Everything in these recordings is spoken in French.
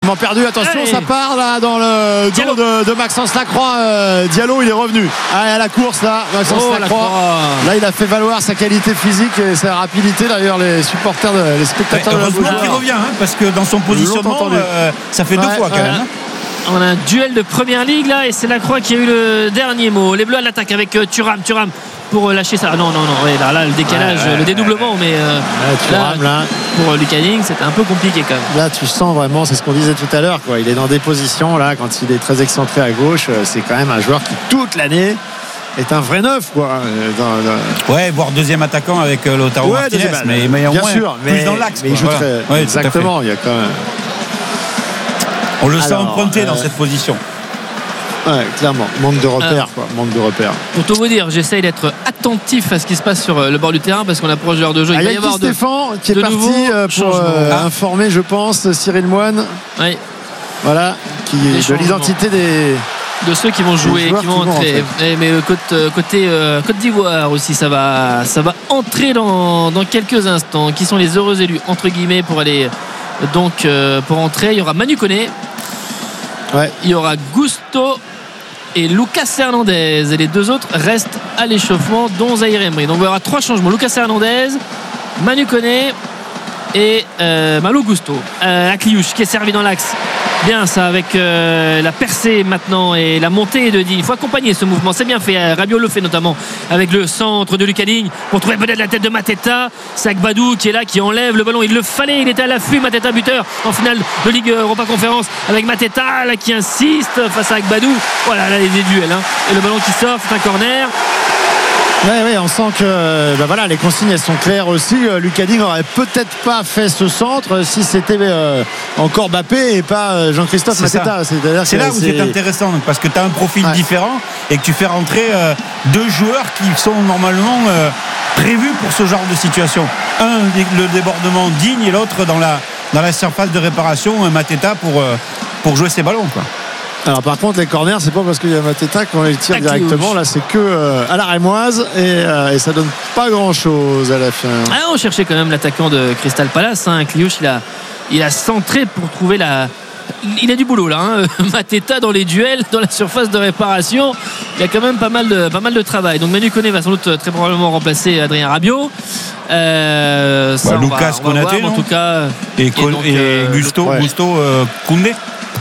quasiment perdu. Attention, ça part là dans le dos de Maxence Lacroix. Diallo, il est revenu à la course là. Maxence Lacroix. Là, il a fait valoir sa qualité physique et sa rapidité. D'ailleurs, les supporters, les spectateurs. Heureusement qu'il revient, parce que dans son positionnement, ça fait 2 fois quand même. On a un duel de première ligue là, et c'est Lacroix qui a eu le dernier mot. Les Bleus à l'attaque avec Thuram pour lâcher ça. Non, là le décalage, le dédoublement, mais là, pour Lucas Digne, c'était un peu compliqué quand même. Là, tu sens vraiment, c'est ce qu'on disait tout à l'heure, quoi. Il est dans des positions là, quand il est très excentré à gauche, c'est quand même un joueur qui toute l'année est un vrai neuf, quoi. Ouais, voire deuxième attaquant avec Lautaro Martinez, mais bien moins, sûr, plus dans l'axe. Mais il joue très exactement. Il y a quand même. On le sent emprunté dans cette position. Ouais, clairement. Manque de repères, quoi. Manque de repères. Pour tout vous dire, j'essaye d'être attentif à ce qui se passe sur le bord du terrain parce qu'on approche de l'heure de jeu. Il va y avoir Stéphane qui est parti pour informer, je pense, Cyril Moine. Oui. Voilà, qui est de l'identité de ceux qui vont jouer, qui vont entrer. Mais côté Côte d'Ivoire aussi, ça va entrer dans quelques instants. Qui sont les heureux élus entre guillemets pour aller pour entrer. Il y aura Manu Koné. Ouais. Il y aura Gusto et Lucas Hernandez, et les 2 autres restent à l'échauffement, dont Zahir Emery. Donc il y aura 3 changements: Lucas Hernandez, Manu Koné et Malo Gusto. Akliouche qui est servi dans l'axe. Bien ça, avec la percée maintenant et la montée de Digne. Il faut accompagner ce mouvement, c'est bien fait. Rabiot le fait notamment avec le centre de Lucas Digne pour trouver peut-être la tête de Mateta. C'est Agbadou qui est là, qui enlève le ballon. Il le fallait, il était à l'affût. Mateta buteur en finale de Ligue Europa Conférence avec Mateta là, qui insiste face à Agbadou. Voilà, là les duels et le ballon qui sort, c'est un corner. Oui, on sent que les consignes elles sont claires aussi. Lucas Digne n'aurait peut-être pas fait ce centre si c'était encore Mbappé et pas Jean-Christophe Mateta. C'est là où c'est intéressant, parce que tu as un profil différent et que tu fais rentrer 2 joueurs qui sont normalement prévus pour ce genre de situation. Un, le débordement Digne, et l'autre dans la surface de réparation, Mateta pour jouer ses ballons, quoi. Alors par contre les corners, c'est pas parce qu'il y a Mateta qu'on les tire directement. Là c'est que à la rémoise et ça donne pas grand chose à la fin. On cherchait quand même l'attaquant de Crystal Palace, Kliouche. Il a centré pour trouver il a du boulot là, Mateta dans les duels, dans la surface de réparation. Il y a quand même pas mal de travail. Donc Manu Koné va sans doute très probablement remplacer Adrien Rabiot. Lucas Konaté en tout cas, et Gusto Koundé.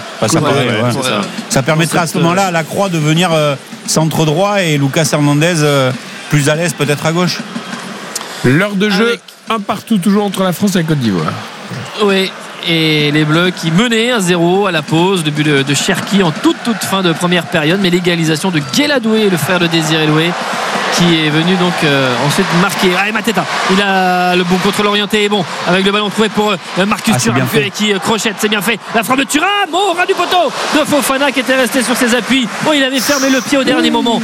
Ça permettra à ce moment-là à Lacroix de venir centre droit et Lucas Hernandez plus à l'aise peut-être à gauche. L'heure de jeu, un partout toujours entre la France et la Côte d'Ivoire. Oui, et les Bleus qui menaient 1-0 à la pause, le but de Cherki en toute fin de première période, mais l'égalisation de Guéladoué, le frère de Désiré Doué, qui est venu donc ensuite marquer. Mateta, il a le bon contrôle orienté, bon, avec le ballon trouvé pour Marcus Thuram qui crochette, c'est bien fait. La frappe de Thuram, ras du poteau de Fofana qui était resté sur ses appuis. Il avait fermé le pied au dernier moment.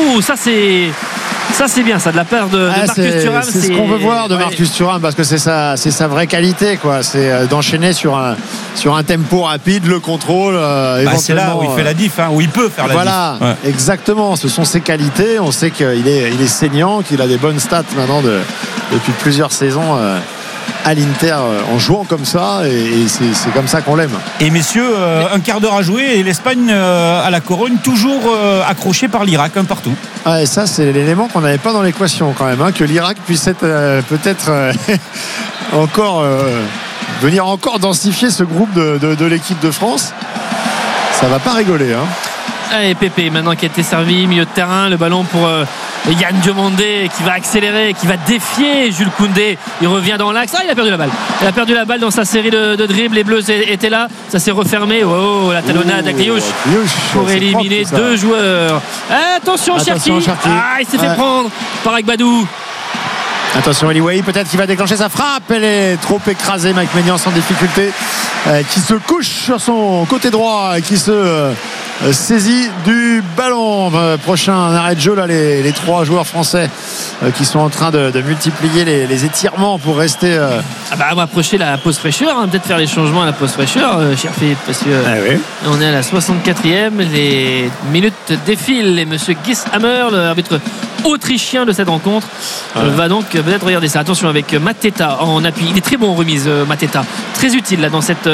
Ça c'est bien, ça, de la part de Marcus Thuram. C'est ce qu'on veut voir de Marcus Thuram, parce que c'est sa vraie qualité, quoi. C'est d'enchaîner sur un tempo rapide, le contrôle. C'est là où il fait la diff, où il peut faire la diff. Voilà, exactement. Ce sont ses qualités. On sait qu'il est saignant, qu'il a des bonnes stats maintenant depuis plusieurs saisons à l'Inter en jouant comme ça, et c'est comme ça qu'on l'aime. Et messieurs, un quart d'heure à jouer et l'Espagne à la Corogne, toujours accrochée par l'Irak, un partout. Et ça c'est l'élément qu'on n'avait pas dans l'équation quand même, que l'Irak puisse être peut-être encore venir encore densifier ce groupe de l'équipe de France. Ça va pas rigoler, Et Pépé maintenant qui a été servi milieu de terrain, le ballon pour Yann Diomandé qui va accélérer, qui va défier Jules Koundé. Il revient dans l'axe. Il a perdu la balle dans sa série de dribbles. Les Bleus étaient là, ça s'est refermé. La talonnade à Kliouche pour éliminer 2 joueurs. Attention Cherki. Il s'est fait prendre par Agbadou. Attention, Eliway, peut-être qu'il va déclencher sa frappe. Elle est trop écrasée. Mike Maignan sans difficulté, qui se couche sur son côté droit, qui se saisit du ballon. Prochain arrêt de jeu là, les 3 joueurs français qui sont en train de multiplier les étirements pour rester. On va approcher la pause fraîcheur, peut-être faire les changements à la pause fraîcheur, cher Philippe, parce que on est à la 64e, les minutes défilent et monsieur Gishammer, l'arbitre autrichien de cette rencontre, va donc peut-être regarder ça. Attention avec Mateta en appui, il est très bon en remise, Mateta, très utile là dans cette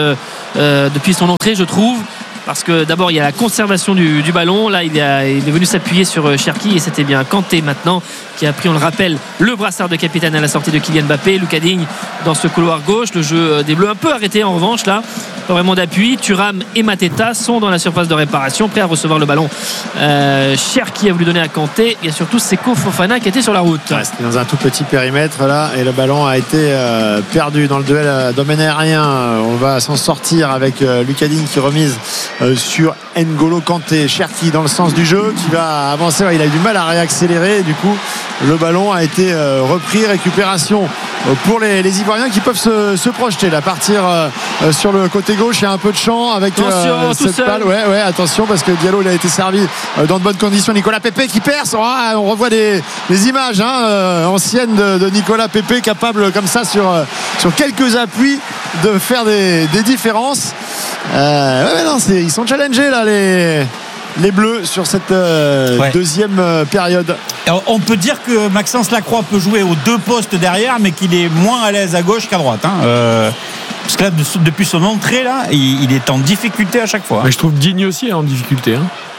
depuis son entrée, je trouve. Parce que d'abord il y a la conservation du ballon. Là il est venu s'appuyer sur Cherki et c'était bien Kanté maintenant qui a pris, on le rappelle, le brassard de capitaine à la sortie de Kylian Mbappé. Lucas Digne dans ce couloir gauche. Le jeu des Bleus un peu arrêté en revanche là, pas vraiment d'appui. Thuram et Mateta sont dans la surface de réparation, prêts à recevoir le ballon. Cherki a voulu donner à Kanté. Il y a surtout Seko Fofana qui était sur la route. Ouais, c'était dans un tout petit périmètre là et le ballon a été perdu dans le duel domaine aérien. On va s'en sortir avec Lucas Digne qui remise sur N'Golo Kanté. Cherki dans le sens du jeu qui va avancer. Il a eu du mal à réaccélérer et du coup le ballon a été repris. Récupération pour les Ivoiriens qui peuvent se projeter là, partir sur le côté gauche. Il y a un peu de champ avec cette balle. Ouais, attention parce que Diallo il a été servi dans de bonnes conditions. Nicolas Pepe qui perce. On revoit des images anciennes de Nicolas Pepe capable comme ça sur quelques appuis de faire des différences. Ils sont challengés là les Bleus sur cette deuxième période. Alors, on peut dire que Maxence Lacroix peut jouer aux deux postes derrière mais qu'il est moins à l'aise à gauche qu'à droite parce que là depuis son entrée là il est en difficulté à chaque fois. Mais je trouve Digne aussi est en difficulté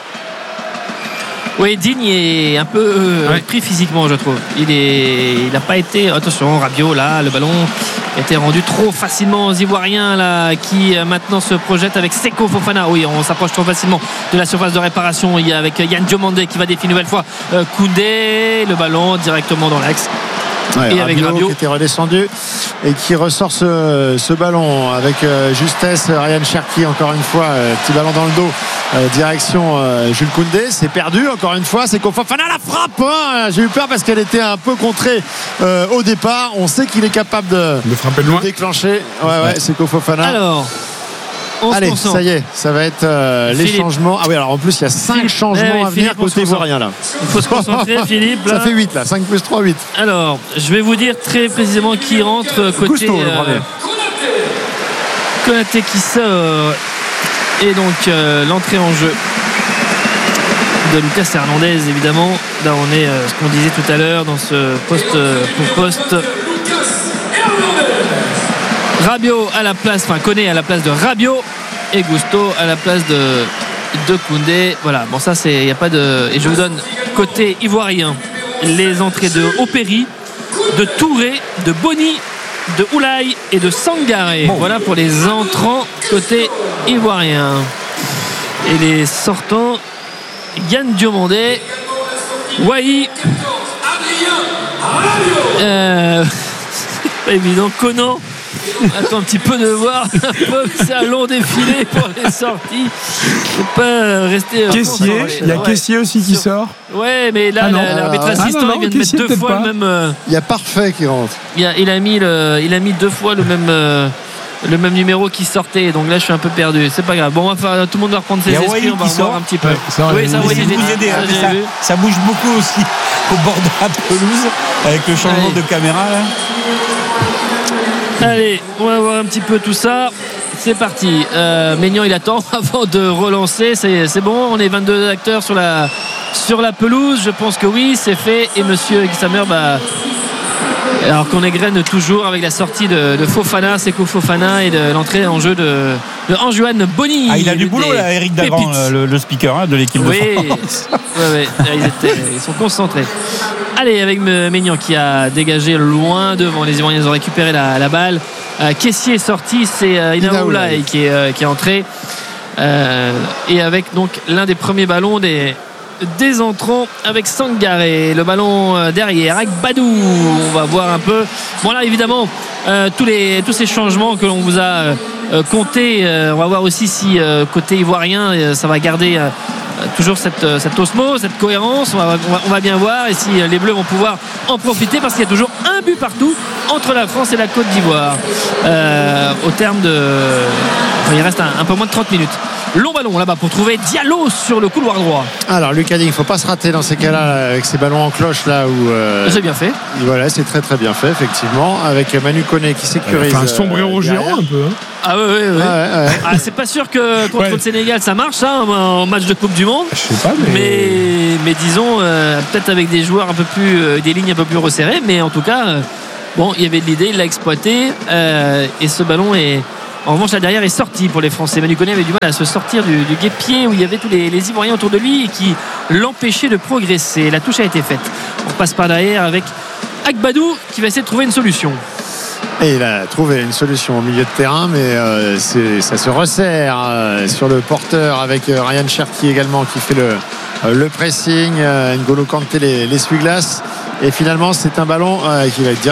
Oui, Digne est un peu pris physiquement, je trouve. Il n'a pas été. Attention, Rabiot, là, le ballon a été rendu trop facilement aux Ivoiriens, là, qui maintenant se projette avec Seko Fofana. Oui, on s'approche trop facilement de la surface de réparation. Il y a avec Yann Diomandé qui va défier une nouvelle fois Koundé, le ballon directement dans l'axe. Et avec Rabiot qui était redescendu et qui ressort ce ballon avec justesse. Ryan Cherki encore une fois, petit ballon dans le dos, direction Jules Koundé. C'est perdu encore une fois. C'est Fofana la frappe. J'ai eu peur parce qu'elle était un peu contrée au départ. On sait qu'il est capable de frapper de loin, déclencher. C'est Fofana. Alors allez, ça y est, ça va être les changements. Ah oui, alors en plus il y a 5 changements à venir côté ivoirien là. Il faut se concentrer, Philippe. Là. Ça fait 8 là, 5 plus 3, 8. Alors, je vais vous dire très précisément qui rentre côté Gusto, le premier. Konaté qui sort. Et donc l'entrée en jeu de Lucas Hernandez, évidemment. Là on est ce qu'on disait tout à l'heure dans ce poste pour poste. Rabiot à la place, Koné à la place de Rabiot et Gusto à la place de Koundé. Voilà, bon ça c'est, il n'y a pas de. Et je vous donne côté ivoirien les entrées de Opéry, de Touré, de Boni, de Oulaye et de Sangaré. Voilà pour les entrants côté ivoirien. Et les sortants, Yann Diomandé, Wai, pas évident, Conan. Attends un petit peu de voir c'est un long défilé pour les sorties. Faut pas rester Caissier, il y a Caissier aussi qui sort. Ouais, mais là l'arbitre assistant il vient de mettre deux fois le même. Il y a Parfait qui rentre. Il a mis 2 fois le même numéro qui sortait, donc là je suis un peu perdu. C'est pas grave. Bon, enfin, tout le monde va reprendre ses esprits, on va revoir un petit peu. Oui, ça bouge beaucoup aussi au bord de la pelouse avec le changement de caméra là. Allez, on va voir un petit peu tout ça. C'est parti. Maignan il attend avant de relancer. C'est bon, on est 22 acteurs sur la pelouse. Je pense que oui, c'est fait. Et monsieur Xamer, alors qu'on égrène toujours avec la sortie de Fofana, Seko Fofana, et de l'entrée en jeu de Anjuan Boni. Il a du boulot là, Eric Dagrand, le speaker de l'équipe de France. Oui, ils sont concentrés. Allez, avec Maignan qui a dégagé loin devant. Les Ivoiriens ont récupéré la balle. Caissier est sorti, c'est Inaoulaye qui est entré. Et avec donc l'un des premiers ballons des entrants avec Sangaré. Le ballon derrière avec Badou. On va voir un peu. Bon là évidemment tous ces changements que l'on vous a comptés. On va voir aussi si côté ivoirien ça va garder toujours cette osmose, cette cohérence. On va bien voir et si les Bleus vont pouvoir en profiter parce qu'il y a toujours un but partout entre la France et la Côte d'Ivoire au terme il reste un peu moins de 30 minutes. Long ballon là-bas pour trouver Diallo sur le couloir droit. Alors Lucas Digne, il ne faut pas se rater dans ces cas-là avec ces ballons en cloche là où c'est bien fait. Voilà, c'est très très bien fait effectivement avec Manu Koné qui sécurise. Un sombrero géant un peu. Ah oui. Ah, c'est pas sûr que contre le Sénégal ça marche en match de Coupe du Monde. Je sais pas, mais disons peut-être avec des joueurs un peu plus des lignes un peu plus resserrées, mais en tout cas il y avait de l'idée, il l'a exploité et ce ballon est En revanche, là derrière est sorti pour les Français. Manu Koné avait du mal à se sortir du guêpier où il y avait tous les Ivoiriens autour de lui et qui l'empêchaient de progresser. La touche a été faite. On passe par derrière avec Agbadou qui va essayer de trouver une solution. Et il a trouvé une solution au milieu de terrain, mais ça se resserre sur le porteur avec Ryan Cherki également qui fait le pressing. N'Golo Kanté l'essuie-glace. Et finalement, c'est un ballon qui va être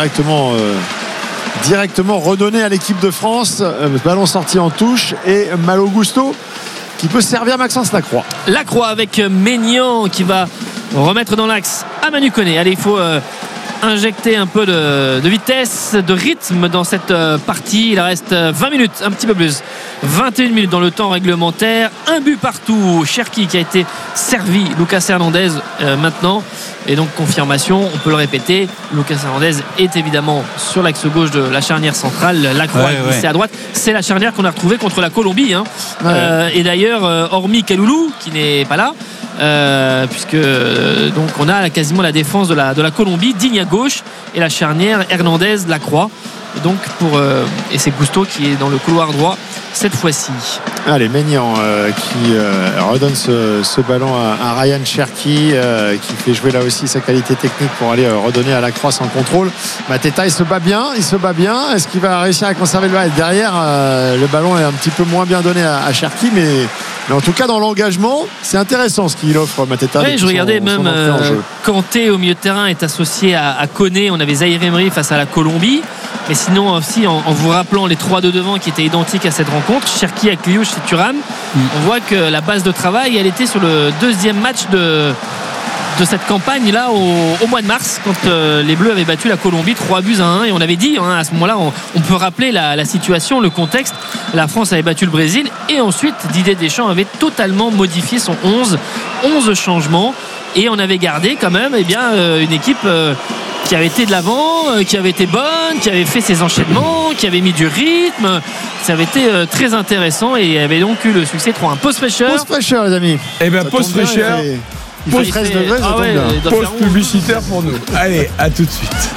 directement redonné à l'équipe de France. Ballon sorti en touche et Malo Gusto qui peut servir Maxence Lacroix. Lacroix avec Maignan qui va remettre dans l'axe à Manu Koné. Allez, il faut injecter un peu de vitesse, de rythme dans cette partie. Il reste 20 minutes, un petit peu plus. 21 minutes dans le temps réglementaire. Un but partout. Cherki qui a été servi. Lucas Hernandez maintenant. Et donc confirmation, on peut le répéter. Lucas Hernandez est évidemment sur l'axe gauche de la charnière centrale. Lacroix est glissé à droite. C'est la charnière qu'on a retrouvée contre la Colombie. Et d'ailleurs, hormis Kaloulou qui n'est pas là. Puisque donc on a quasiment la défense de la Colombie, Digne à gauche et la charnière Hernandez Lacroix. Et donc et c'est Gusto qui est dans le couloir droit cette fois-ci. Allez, Maignan qui redonne ce ballon à Ryan Cherki qui fait jouer là aussi sa qualité technique pour aller redonner à Lacroix sans contrôle. Mateta il se bat bien. Est-ce qu'il va réussir à conserver le ballon? Derrière le ballon est un petit peu moins bien donné à Cherki, mais en tout cas dans l'engagement c'est intéressant ce qu'il offre Mateta. Oui, je regardais même Kanté au milieu de terrain est associé à Koné. On avait Zaïre Emery face à la Colombie, mais sinon aussi en vous rappelant les 3 de devant qui étaient identiques à cette rencontre, Cherki avec Liouche et Thuram, on voit que la base de travail elle était sur le deuxième match de cette campagne là au mois de mars quand les Bleus avaient battu la Colombie 3-1 et on avait dit à ce moment là on peut rappeler la situation, le contexte. La France avait battu le Brésil et ensuite Didier Deschamps avait totalement modifié son 11 changements et on avait gardé quand même une équipe qui avait été de l'avant, qui avait été bonne, qui avait fait ses enchaînements, qui avait mis du rythme. Ça avait été très intéressant et avait donc eu le succès 3-1. Pause fraîcheur. Pause fraîcheur les amis. Eh bien pause fraîcheur. Il fait 13 degrés, ça tombe bien. Pause publicitaire pour nous. Allez, à tout de suite.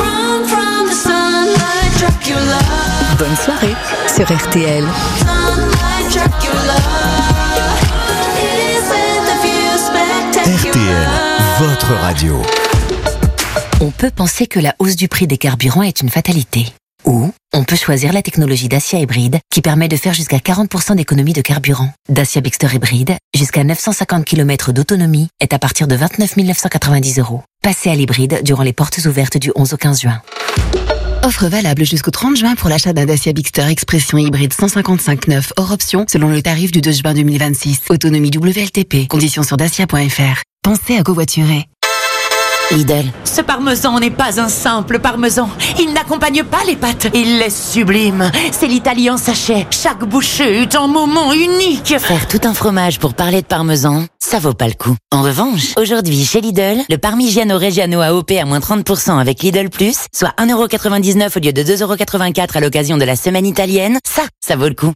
Bonne soirée sur RTL. RTL, votre radio. On peut penser que la hausse du prix des carburants est une fatalité. Ou on peut choisir la technologie Dacia Hybride qui permet de faire jusqu'à 40% d'économie de carburant. Dacia Bigster Hybride, jusqu'à 950 km d'autonomie, est à partir de 29 990 €. Passez à l'hybride durant les portes ouvertes du 11 au 15 juin. Offre valable jusqu'au 30 juin pour l'achat d'un Dacia Bigster Expression hybride 155/9 hors option selon le tarif du 2 juin 2026. Autonomie WLTP. Conditions sur dacia.fr. Pensez à covoiturer. Lidl. Ce parmesan n'est pas un simple parmesan. Il n'accompagne pas les pâtes. Il est sublime. C'est l'Italie en sachet. Chaque bouchée est un moment unique. Faire tout un fromage pour parler de parmesan, ça vaut pas le coup. En revanche, aujourd'hui chez Lidl, le Parmigiano Reggiano AOP à moins 30% avec Lidl Plus, soit 1,99 € au lieu de 2,84 € à l'occasion de la semaine italienne, ça vaut le coup.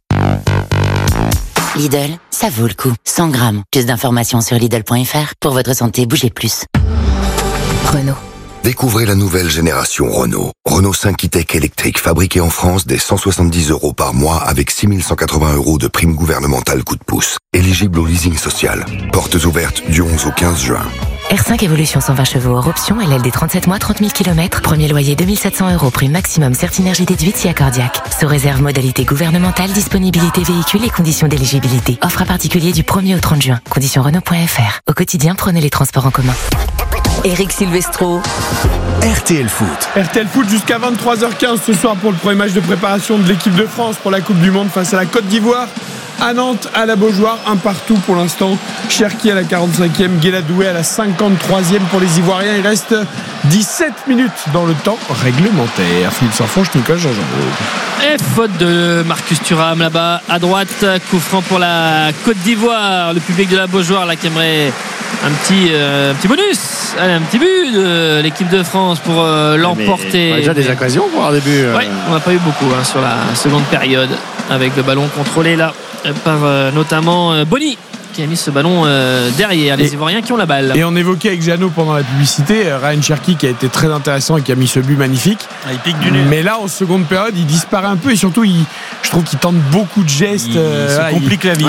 Lidl, ça vaut le coup. 100 grammes. Plus d'informations sur Lidl.fr. Pour votre santé, bougez plus. Renault. Découvrez la nouvelle génération Renault. Renault 5 e-Tech électrique fabriqué en France dès 170 € par mois avec 6 180 € de prime gouvernementale coup de pouce. Éligible au leasing social. Portes ouvertes du 11 au 15 juin. R5 Evolution 120 chevaux hors option, LLD 37 mois, 30 000 km. Premier loyer 2 700 €, prime maximum Certinergie déduite si accordiaque. Sous réserve modalité gouvernementale, disponibilité véhicule et conditions d'éligibilité. Offre à particulier du 1er au 30 juin. Conditions Renault.fr. Au quotidien, prenez les transports en commun. Éric Silvestro. RTL Foot. RTL Foot jusqu'à 23h15 ce soir pour le premier match de préparation de l'équipe de France pour la Coupe du Monde face à la Côte d'Ivoire. À Nantes, à la Beaujoire, un partout pour l'instant. Cherki à la 45e, Guéladoué à la 53e pour les Ivoiriens. Il reste 17 minutes dans le temps réglementaire. Philippe Sanfonche, Nicolas Jean-Jean. Et faute de Marcus Thuram là-bas à droite, coup franc pour la Côte d'Ivoire. Le public de la Beaujoire là qui aimerait un petit bonus. Allez, un petit but de l'équipe de France pour l'emporter. On a déjà des occasions pour un début. Oui, on n'a pas eu beaucoup sur la seconde période avec le ballon contrôlé là par notamment Bonny qui a mis ce ballon derrière les Ivoiriens qui ont la balle. Et on évoquait avec Jeannot pendant la publicité Ryan Cherki qui a été très intéressant et qui a mis ce but magnifique. Il pique du nez. Mais là, en seconde période, il disparaît un peu et surtout, je trouve qu'il tente beaucoup de gestes. Il se complique la vie.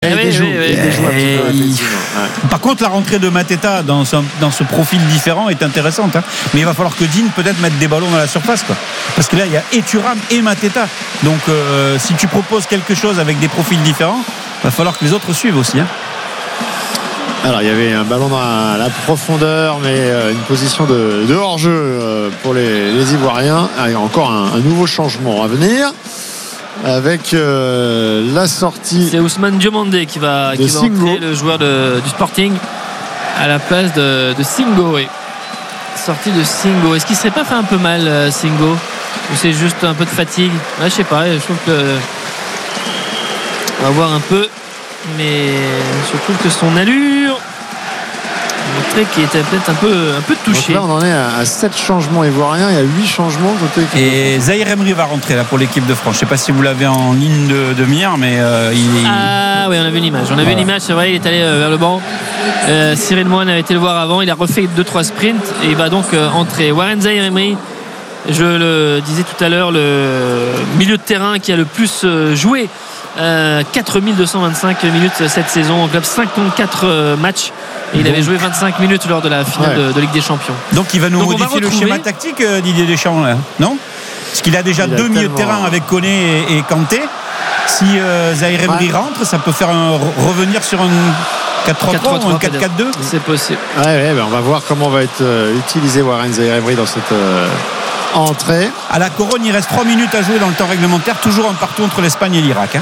Par contre, la rentrée de Mateta dans ce profil différent est intéressante. Mais il va falloir que Dean peut-être mette des ballons dans la surface, quoi. Parce que là, il y a et Thuram et Mateta. Donc, si tu proposes quelque chose avec des profils différents, il va falloir que les autres suivent aussi. Alors il y avait un ballon dans la profondeur, mais une position de hors-jeu pour les Ivoiriens. Il y a encore un nouveau changement à venir avec la sortie. C'est Ousmane Diomandé qui va entrer, le joueur du Sporting, à la place de Singo. Oui. Sortie de Singo. Est-ce qu'il ne serait pas fait un peu mal, Singo, ou c'est juste un peu de fatigue? Je sais pas, je trouve que on va voir un peu, mais je trouve que son allure montrait qu'il était peut-être un peu touché. Donc là on en est à 7 changements ivoiriens, il y a 8 changements côté équipe. Et Zahir Emery va rentrer là pour l'équipe de France. Je ne sais pas si vous l'avez en ligne de mire, mais Ah oui, on a vu l'image. C'est vrai, il est allé vers le banc. Cyril Moine avait été le voir avant, il a refait 2-3 sprints et il va donc entrer. Warren Zahir Emery, je le disais tout à l'heure, le milieu de terrain qui a le plus joué. 4225 minutes cette saison en club, 54 matchs, et il avait joué 25 minutes lors de la finale de Ligue des Champions. Donc il va nous modifier le schéma tactique, Didier Deschamps, là, non? Parce qu'il a déjà deux milieux de terrain avec Koné et Kanté. Si Zahir Emery rentre, ça peut faire revenir sur un 4-3-3 ou un 4-4-2. C'est possible. On va voir comment va être utilisé Warren Zahir Emery dans cette entrée. À la Corogne, il reste 3 minutes à jouer dans le temps réglementaire, toujours un partout entre l'Espagne et l'Irak.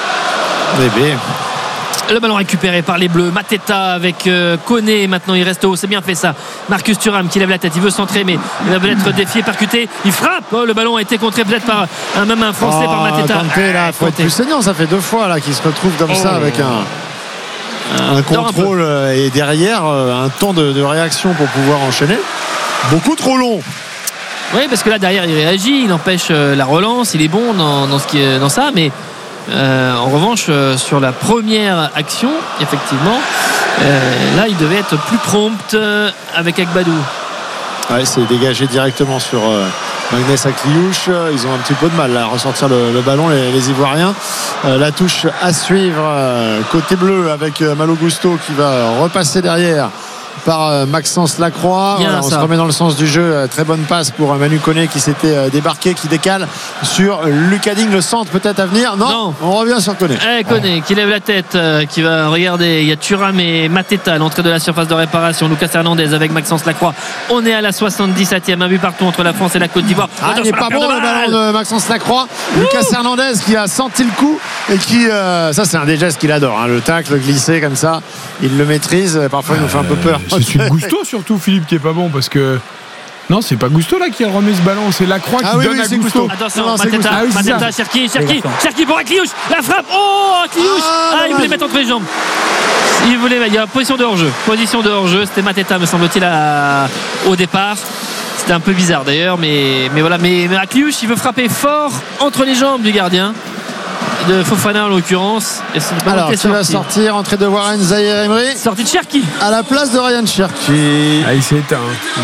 Le ballon récupéré par les Bleus. Mateta avec Koné. Maintenant il reste haut. C'est bien fait ça. Marcus Thuram qui lève la tête. Il veut centrer, mais il va peut-être défier, percuter. Il frappe. Le ballon a été contré peut-être par même un Français, par Mateta. Kanté, là, faut être plus saignant. Ça fait 2 fois là qu'il se retrouve comme ça avec un contrôle et derrière un temps de réaction pour pouvoir enchaîner. Beaucoup trop long. Oui, parce que là derrière il réagit, il empêche la relance, il est bon dans ça, mais en revanche sur la première action, effectivement, là il devait être plus prompt avec Agbadou. C'est dégagé directement sur Magnès Akliouche. Ils ont un petit peu de mal là, à ressortir le ballon, les Ivoiriens. La touche à suivre côté bleu avec Malo Gusto qui va repasser derrière par Maxence Lacroix. On se remet dans le sens du jeu. Très bonne passe pour Manu Koné qui s'était débarqué, qui décale sur Lucas Digne. Le centre peut-être à venir. Non. On revient sur Koné. Koné qui lève la tête, qui va regarder. Il y a Thuram et Mateta à l'entrée de la surface de réparation. Lucas Hernandez avec Maxence Lacroix. On est à la 77e. Un but partout entre la France et la Côte d'Ivoire. Il n'est pas bon le ballon de Maxence Lacroix. Lucas Hernandez qui a senti le coup et qui ça c'est un des gestes qu'il adore, le tacle glissé comme ça, il le maîtrise. Parfois il nous fait un peu peur. C'est celui de Gusto surtout, Philippe, qui est pas bon, parce que non, c'est pas Gusto là qui remet ce ballon, c'est Lacroix qui donne à Gusto. Attention, Mateta, Cherki pour Akliouche, la frappe. Akliouche, il voulait mettre entre les jambes. Il y a position de hors-jeu, c'était Mateta me semble-t-il au départ. C'était un peu bizarre d'ailleurs, mais voilà, mais Akliouche il veut frapper fort entre les jambes du gardien de Fofana en l'occurrence. Alors qui va sortir, entrée de Warren Zahir Emery, sortie de Cherki à la place de Ryan Cherki. Il s'est éteint.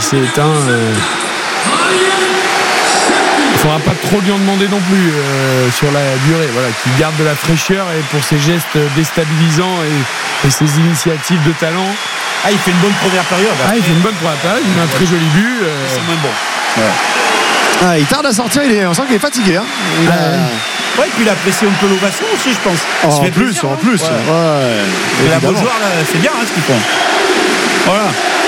Il ne faudra pas trop lui en demander non plus sur la durée, qu'il garde de la fraîcheur et pour ses gestes déstabilisants et ses initiatives de talent. Il fait une bonne première période. Il fait une bonne première période, il met un très joli but. C'est moins bon. Il tarde à sortir, on sent qu'il est fatigué. Et puis il a apprécié un peu l'ovation aussi, je pense. En plus. Et la Beaujoire, là, c'est bien ce qu'ils font. Voilà.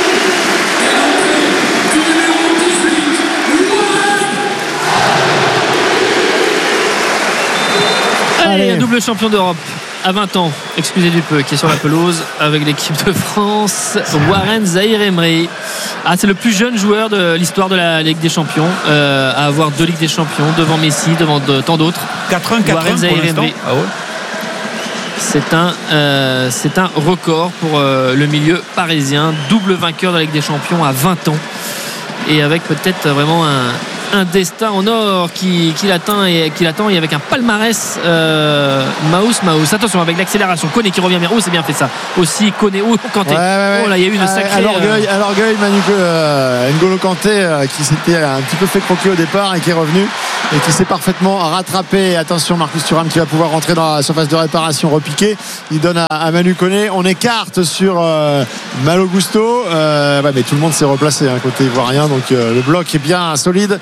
Allez, un double champion d'Europe à 20 ans, excusez du peu, qui est sur la pelouse avec l'équipe de France, Warren Zahir Emery. C'est le plus jeune joueur de l'histoire de la Ligue des Champions à avoir 2 Ligues des Champions devant Messi, devant tant d'autres. 4-1 Warren Zahir Emery. C'est un record pour le milieu parisien, double vainqueur de la Ligue des Champions à 20 ans et avec peut-être vraiment un destin en or qui l'attend et avec un palmarès Maus. Attention avec l'accélération. Koné qui revient bien. Oh, c'est bien fait ça. Aussi Koné. Oh, Kanté. Ouais. Oh là, il y a eu une sacrée. À l'orgueil, N'Golo Kanté qui s'était un petit peu fait croquer au départ et qui est revenu et qui s'est parfaitement rattrapé. Attention, Marcus Thuram qui va pouvoir rentrer dans la surface de réparation, repiqué. Il donne à Manu Koné. On écarte sur Malo Gusto. Mais tout le monde s'est replacé côté ivoirien. Donc le bloc est bien solide,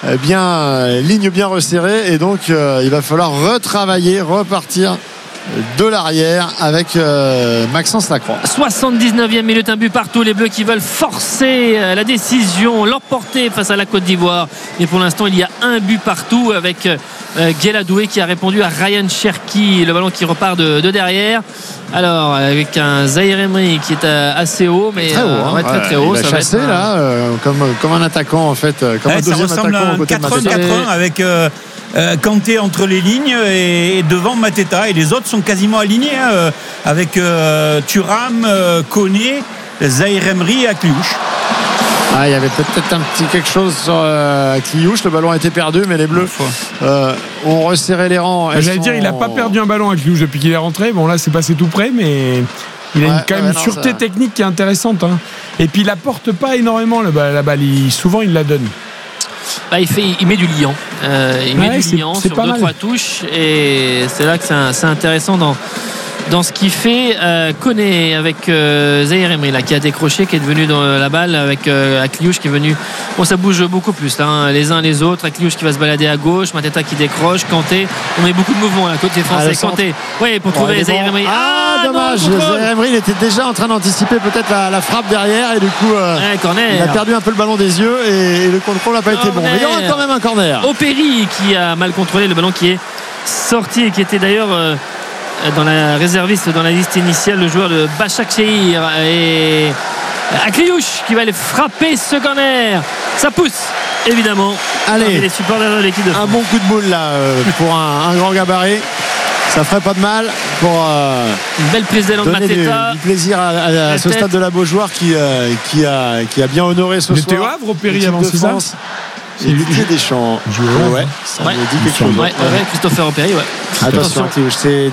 ligne bien resserrée. Et donc il va falloir repartir de l'arrière avec Maxence Lacroix. 79e minute, un but partout. Les Bleus qui veulent forcer la décision, l'emporter face à la Côte d'Ivoire. Mais pour l'instant, il y a un but partout avec Guéladoué qui a répondu à Ryan Cherki. Le ballon qui repart de derrière. Alors, avec un Zahir Emery qui est assez haut, mais très haut, très haut. Il va chasser là, comme un attaquant en fait, comme un deuxième ressemble attaquant à un au côté de 4-1-4-1 avec Kanté entre les lignes et devant Mateta, et les autres sont quasiment alignés avec Thuram, Koné, Zahir Emery et Akliouche. Il y avait peut-être un petit quelque chose sur Akliouche. Le ballon a été perdu, mais les Bleus ont resserré les rangs. J'allais dire, il n'a pas perdu un ballon Akliouche depuis qu'il est rentré. Bon, là, c'est passé tout près, mais il a quand même une sûreté technique qui est intéressante. Et puis, il n'apporte pas énormément la balle. Souvent, il la donne. Il met du liant. Il met du liant sur 2-3 touches. Et c'est là que c'est intéressant dans ce qu'il fait. Koné avec Zahir Emery là, qui a décroché, qui est devenu dans la balle avec Akliouche qui est venu. Bon, ça bouge beaucoup plus là, les uns les autres. Akliouche qui va se balader à gauche, Mateta qui décroche, Kanté. On met beaucoup de mouvements là, côté français. Kanté. Oui, pour trouver Zahir Emery. Dommage. Zahir Emery, il était déjà en train d'anticiper peut-être la frappe derrière et du coup il a perdu un peu le ballon des yeux et le contrôle n'a pas été bon. Mais il y aura quand même un corner. Opéry qui a mal contrôlé le ballon qui est sorti et qui était d'ailleurs dans la réserviste, dans la liste initiale, le joueur de Başakşehir, et Akliouche qui va aller frapper ce corner. Ça pousse évidemment. Allez, les supporters de l'équipe de France. Un bon coup de boule là pour un grand gabarit. Ça ferait pas de mal pour une belle prise d'élan de Mateta. Du plaisir à ce stade de la Beaujoire qui a bien honoré ce soir. Il était au Havre, Opéry avant ça. C'est Didier Deschamps. Ça me dit quelque chose. Christopher Opéry, Attention, c'est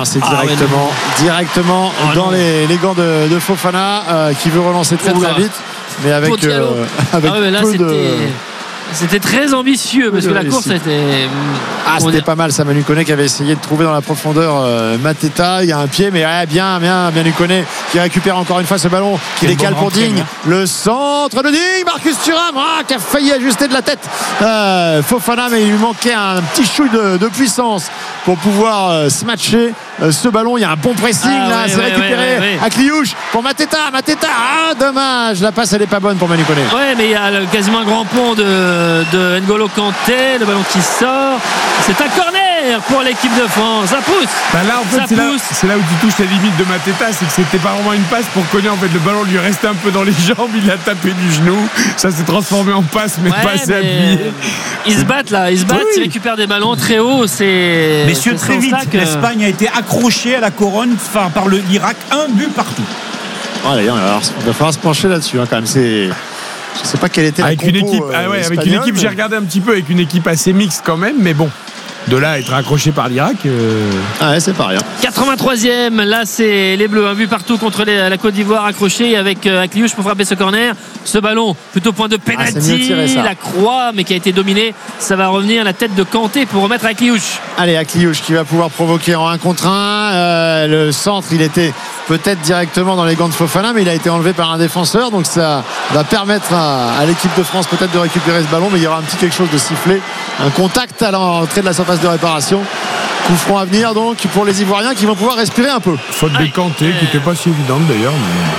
directement dans les gants de Fofana qui veut relancer très vite, mais avec peu de. C'était très ambitieux parce que la course était. C'était pas mal ça. Manu Koné qui avait essayé de trouver dans la profondeur Mateta. Il y a un pied, mais bien Manu Koné qui récupère encore une fois ce ballon, qui décale pour Digne. Le centre de Digne, Marcus Thuram qui a failli ajuster de la tête Fofana, mais il lui manquait un petit chouille de puissance pour pouvoir smatcher ce ballon. Il y a un bon pressing c'est récupéré. Akliouche pour Mateta. Dommage, la passe elle n'est pas bonne pour Manu Koné. Mais il y a quasiment un grand pont de N'Golo Kanté, le ballon qui sort. C'est un corner pour l'équipe de France. Ça pousse. Là en fait c'est là où tu touches la limite de Mateta, c'est que c'était pas vraiment une passe pour Koné. En fait le ballon lui restait un peu dans les jambes, il l'a tapé du genou, ça s'est transformé en passe, mais pas assez appuyé. Ils se battent, ils récupèrent des ballons très hauts. Messieurs, très vite, l'Espagne a été accrochée à la couronne par l'Irak, un but partout. Il va falloir se pencher là-dessus quand même. Je sais pas quelle était la compo avec une équipe, j'ai regardé un petit peu, avec une équipe assez mixte quand même, mais bon, de là à être accroché par l'Irak, c'est pas rien. 83e, là c'est les Bleus, un but partout contre la Côte d'Ivoire, accroché avec Akliouche pour frapper ce corner. Ce ballon plutôt point de pénalty, la croix mais qui a été dominé. Ça va revenir la tête de Kanté pour remettre Akliouche. Allez, Akliouche qui va pouvoir provoquer en 1 contre 1. Le centre, il était peut-être directement dans les gants de Fofana, mais il a été enlevé par un défenseur, donc ça va permettre à l'équipe de France peut-être de récupérer ce ballon, mais il y aura un petit quelque chose de sifflé, un contact à l'entrée de la surface de réparation. Coup franc à venir donc pour les Ivoiriens qui vont pouvoir respirer un peu. Faute de Kanté qui n'était pas si évidente d'ailleurs,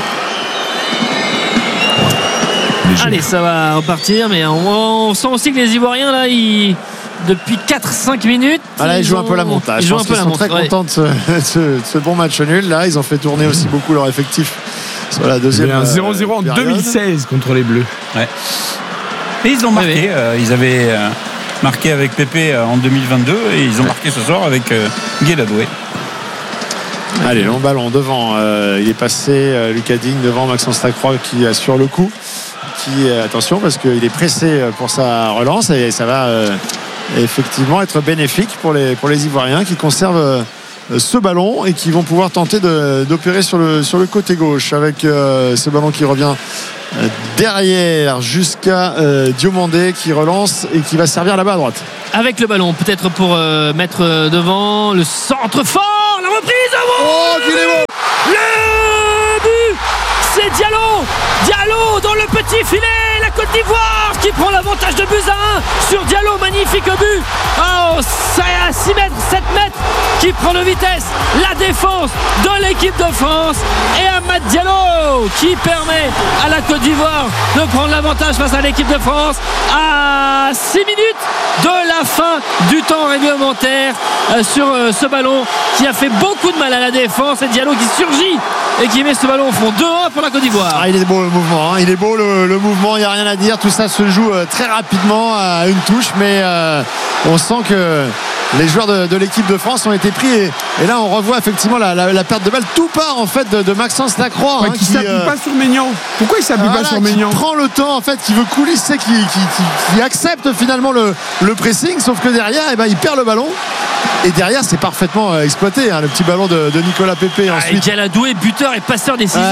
Allez, ça va repartir, mais on sent aussi que les Ivoiriens là, depuis 4-5 minutes. Ils jouent un peu la montage. Je pense qu'ils sont très contents de ce bon match nul. Là, ils ont fait tourner aussi beaucoup leur effectif sur la deuxième. Il y a un 0-0 en 2016 contre les Bleus. Et ils ont marqué. Ils avaient marqué avec Pépé en 2022 et ils ont marqué ce soir avec Guéladoué. Allez, long ballon devant. Il est passé Lucas Digne devant Maxence Lacroix qui assure le coup. qui, attention, parce qu'il est pressé pour sa relance et ça va effectivement être bénéfique pour les Ivoiriens qui conservent ce ballon et qui vont pouvoir tenter d'opérer sur le côté gauche avec ce ballon qui revient derrière jusqu'à Diomandé qui relance et qui va servir là-bas à droite. Avec le ballon, peut-être pour mettre devant le centre fort, la reprise avant. Oh, qu'il est beau! Le but, c'est Diallo dans le petit filet, la Côte d'Ivoire qui prend l'avantage de buts à 1 sur Diallo, magnifique but. Oh, ça est à 6 mètres, 7 mètres qui prend de vitesse la défense de l'équipe de France et Amad Diallo qui permet à la Côte d'Ivoire de prendre l'avantage face à l'équipe de France à 6 minutes de la fin du temps réglementaire sur ce ballon qui a fait beaucoup de mal à la défense et Diallo qui surgit et qui met ce ballon au fond. 2-1 pour la Côte d'Ivoire. Il est beau le mouvement, hein. Il est beau le mouvement, il n'y a rien à dire, tout ça se joue très rapidement à une touche, mais on sent que les joueurs de l'équipe de France ont été pris et là on revoit effectivement la perte de balle. Tout part en fait de Maxence Lacroix, qui s'appuie pas sur Maignan. Pourquoi il s'appuie pas sur Maignan? Qui prend le temps en fait, qui veut coulisser, qui accepte finalement le pressing, sauf que derrière il perd le ballon. Et derrière, c'est parfaitement exploité, hein, le petit ballon de Nicolas Pepe. Ensuite, Galadoué, buteur et passeur décisif.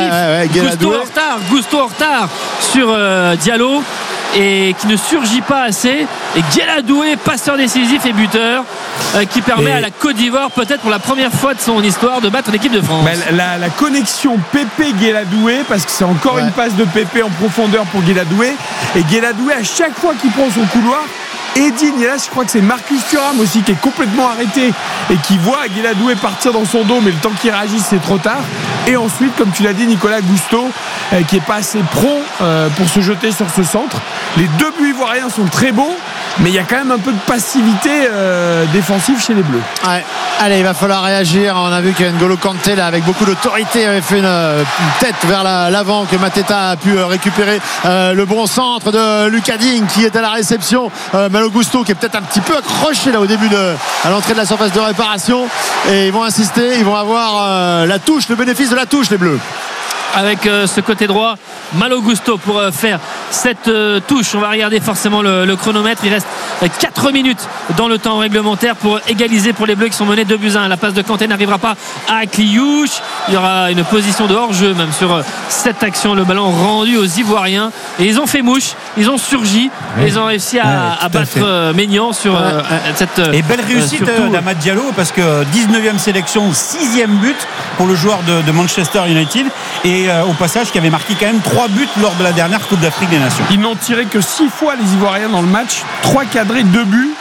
Gusto en retard sur Diallo et qui ne surgit pas assez. Et Galadoué, passeur décisif et buteur, qui permet à la Côte d'Ivoire, peut-être pour la première fois de son histoire, de battre l'équipe de France. La connexion Pepe-Galadoué, parce que c'est encore une passe de Pepe en profondeur pour Galadoué. Et Galadoué, à chaque fois qu'il prend son couloir, et digne. Et là, je crois que c'est Marcus Thuram aussi qui est complètement arrêté et qui voit Guéladoué partir dans son dos, mais le temps qu'il réagisse, c'est trop tard. Et ensuite, comme tu l'as dit, Nicolas Gusto qui est pas assez prompt pour se jeter sur ce centre. Les deux buts ivoiriens sont très beaux, mais il y a quand même un peu de passivité défensive chez les Bleus. Ouais. Allez, il va falloir réagir. On a vu que N'Golo Kanté, là, avec beaucoup d'autorité, avait fait une tête vers l'avant, que Mateta a pu récupérer le bon centre de Lucas Digne qui est à la réception. Malo Gusto qui est peut-être un petit peu accroché là au début à l'entrée de la surface de réparation. Et ils vont insister, ils vont avoir la touche, le bénéfice de la touche, les Bleus. Avec ce côté droit, Malo Gusto pour faire cette touche. On va regarder forcément le chronomètre. Il reste 4 minutes dans le temps réglementaire pour égaliser pour les Bleus qui sont menés 2-1. La passe de Kanté n'arrivera pas à Kliouch. Il y aura une position de hors-jeu même sur cette action. Le ballon rendu aux Ivoiriens. Et ils ont fait mouche. Ils ont surgi. Et ils ont réussi à battre Maignan sur cette... Et belle réussite d'Amad Diallo parce que 19e sélection, 6e but pour le joueur de Manchester United. Et au passage qui avait marqué quand même 3 buts lors de la dernière Coupe d'Afrique des Nations. Ils n'ont tiré que 6 fois les Ivoiriens dans le match, 3 cadrés, 2 buts.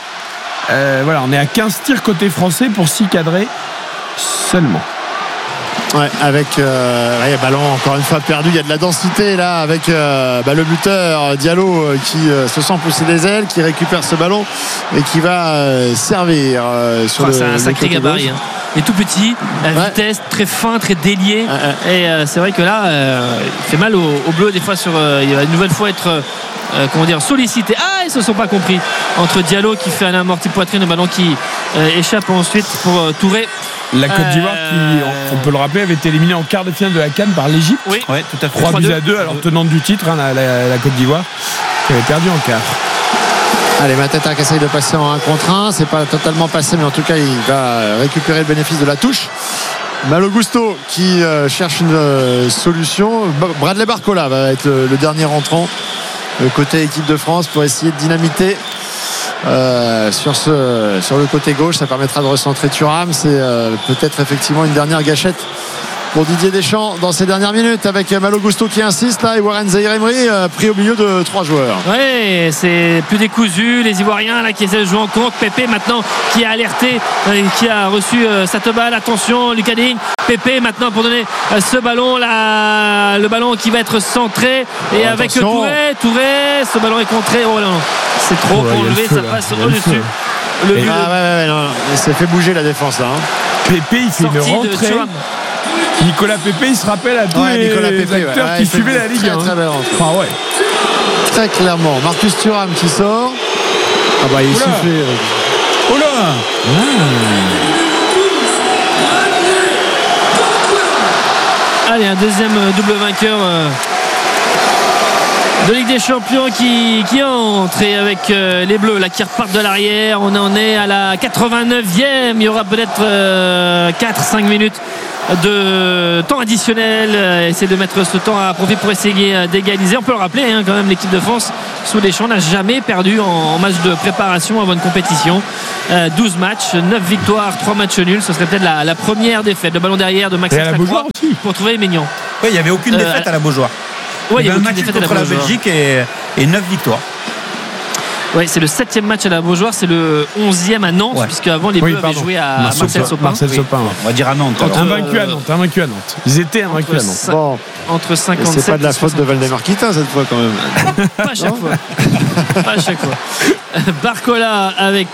Voilà, on est à 15 tirs côté français pour 6 cadrés seulement. Ouais, avec ballon encore une fois perdu. Il y a de la densité là avec le buteur Diallo qui se sent pousser des ailes, qui récupère ce ballon et qui va servir sur c'est un sacré gabarit, hein. Il est tout petit, la vitesse très fin, très délié. Et c'est vrai que là il fait mal au bleu des fois il va une nouvelle fois être sollicité. Ils se sont pas compris entre Diallo qui fait un amorti poitrine, le ballon qui échappe ensuite pour Touré. La Côte d'Ivoire qui, on peut le rappeler, avait été éliminée en quart de finale de la CAN par l'Égypte. Oui, tout à fait. 3-2, alors tenante du titre, la Côte d'Ivoire, qui avait perdu en quart. Allez, Mateta qui essaye de passer en 1 contre 1. C'est pas totalement passé, mais en tout cas, il va récupérer le bénéfice de la touche. Malo Gusto qui cherche une solution. Bradley Barcola va être le dernier entrant côté équipe de France pour essayer de dynamiter sur le côté gauche. Ça permettra de recentrer Thuram. C'est peut-être effectivement une dernière gâchette pour Didier Deschamps dans ces dernières minutes, avec Malo Gusto qui insiste là et Warren Zaïre-Emery pris au milieu de 3 joueurs. Oui, c'est plus décousu. Les Ivoiriens là qui essaient de jouer en contre. Pepe maintenant qui a alerté, qui a reçu cette balle. Attention, Lucas Digne. Pepe maintenant pour donner ce ballon là, le ballon qui va être centré et avec Touré, ce ballon est contré. Oh non, c'est trop pour lever, ça passe au-dessus. Il s'est fait bouger la défense là. Pepe il fait une rentrée. Nicolas Pepe, il se rappelle à tous les acteurs qui suivaient la Ligue. Très clairement. Marcus Thuram qui sort. Il est soufflé. Oh là Allez, un deuxième double vainqueur de Ligue des Champions qui entre, et avec les Bleus là qui repartent de l'arrière. On en est à la 89e. Il y aura peut-être 4-5 minutes de temps additionnel. Essayer de mettre ce temps à profit pour essayer d'égaliser. On peut le rappeler quand même, l'équipe de France sous Deschamps n'a jamais perdu en match de préparation avant une compétition. 12 matchs, 9 victoires, 3 matchs nuls. Ce serait peut-être la première défaite. Le ballon derrière de Maxence Lacroix pour trouver Maignan. Oui, il n'y avait aucune défaite à la Beaujoire. Ouais, il y avait un match contre la Belgique et 9 victoires. Oui, c'est le 7e match à la Beaujoire, c'est le 11e à Nantes, puisque avant les Bleus avaient joué à Marcel Sopin. On va dire à Nantes. Invaincu à Nantes. Ils étaient invaincus à Nantes. Bon, entre 57 c'est pas de la faute de Valdemar Kita cette fois quand même. Pas à chaque fois. Pas à chaque fois. Barcola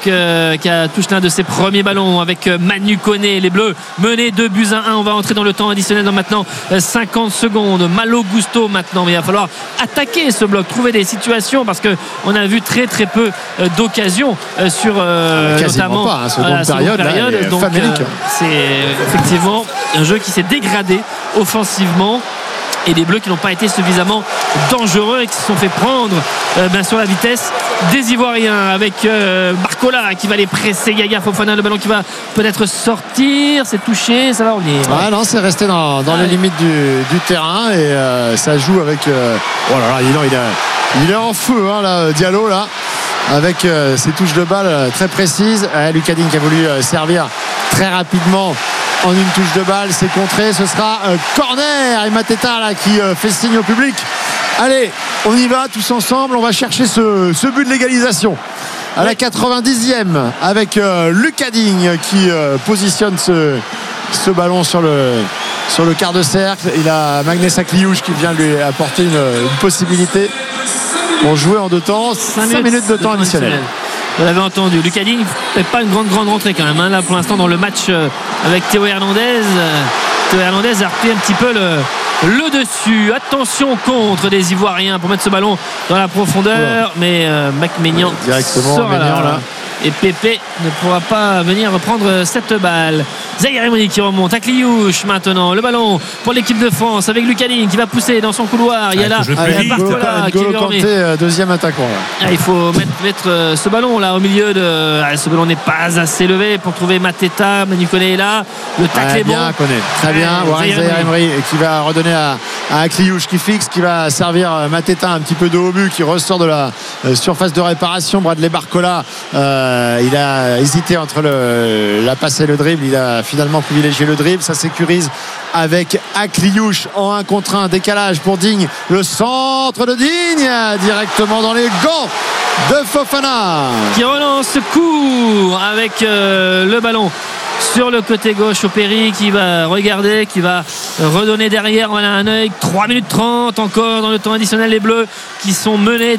qui a touché l'un de ses premiers ballons avec Manu Koné. Les Bleus menés 2-1. On va entrer dans le temps additionnel dans maintenant 50 secondes. Malo Gusto maintenant, mais il va falloir attaquer ce bloc, trouver des situations, parce qu'on a vu très peu d'occasions sur quasiment notamment pas, seconde période. Donc c'est effectivement un jeu qui s'est dégradé offensivement, et des Bleus qui n'ont pas été suffisamment dangereux et qui se sont fait prendre sur la vitesse des Ivoiriens, avec Barcola qui va les presser. Yaya Fofana, le ballon qui va peut-être sortir, c'est touché, ça va revenir. Ah non, c'est resté dans les limites du terrain, et ça joue avec oh là là, il est en feu là, Diallo là, avec ses touches de balle très précises. Lucadine qui a voulu servir très rapidement en une touche de balle, c'est contré, ce sera corner, et Mateta là qui fait signe au public. Allez, on y va tous ensemble, on va chercher ce but de l'égalisation à la 90e avec Lucadine qui positionne ce ballon sur le quart de cercle. Il a Magnès Akliouche qui vient lui apporter une possibilité pour jouer en deux temps. 5 minutes de temps additionnel. Vous l'avez entendu, Lucadine fait pas une grande rentrée quand même là pour l'instant dans le match avec Théo Hernandez. Théo Hernandez a repris un petit peu le dessus. Attention contre des Ivoiriens pour mettre ce ballon dans la profondeur, mais Maignan sort là. Et Pépé ne pourra pas venir reprendre cette balle. Zahir Emery qui remonte à Kliouche maintenant. Le ballon pour l'équipe de France avec Lucadine qui va pousser dans son couloir. Il y a là Barcola qui lui remet. Deuxième attaquant là. Il faut mettre ce ballon là au milieu de. Ce ballon n'est pas assez élevé pour trouver Mateta. Manu Koné est là. Le tacle est bon. Très bien. Zahir Emery qui va redonner à Kliouche qui fixe, qui va servir Mateta un petit peu de haut but, qui ressort de la surface de réparation. Bradley Barcola. Il a hésité entre la passe et le dribble. Il a finalement privilégié le dribble. Ça sécurise avec Akliouche en 1 contre 1. Décalage pour Digne. Le centre de Digne directement dans les gants de Fofana qui relance court avec le ballon sur le côté gauche au Péry, qui va regarder, qui va redonner derrière. On a un œil. 3 minutes 30 encore dans le temps additionnel. Les Bleus qui sont menés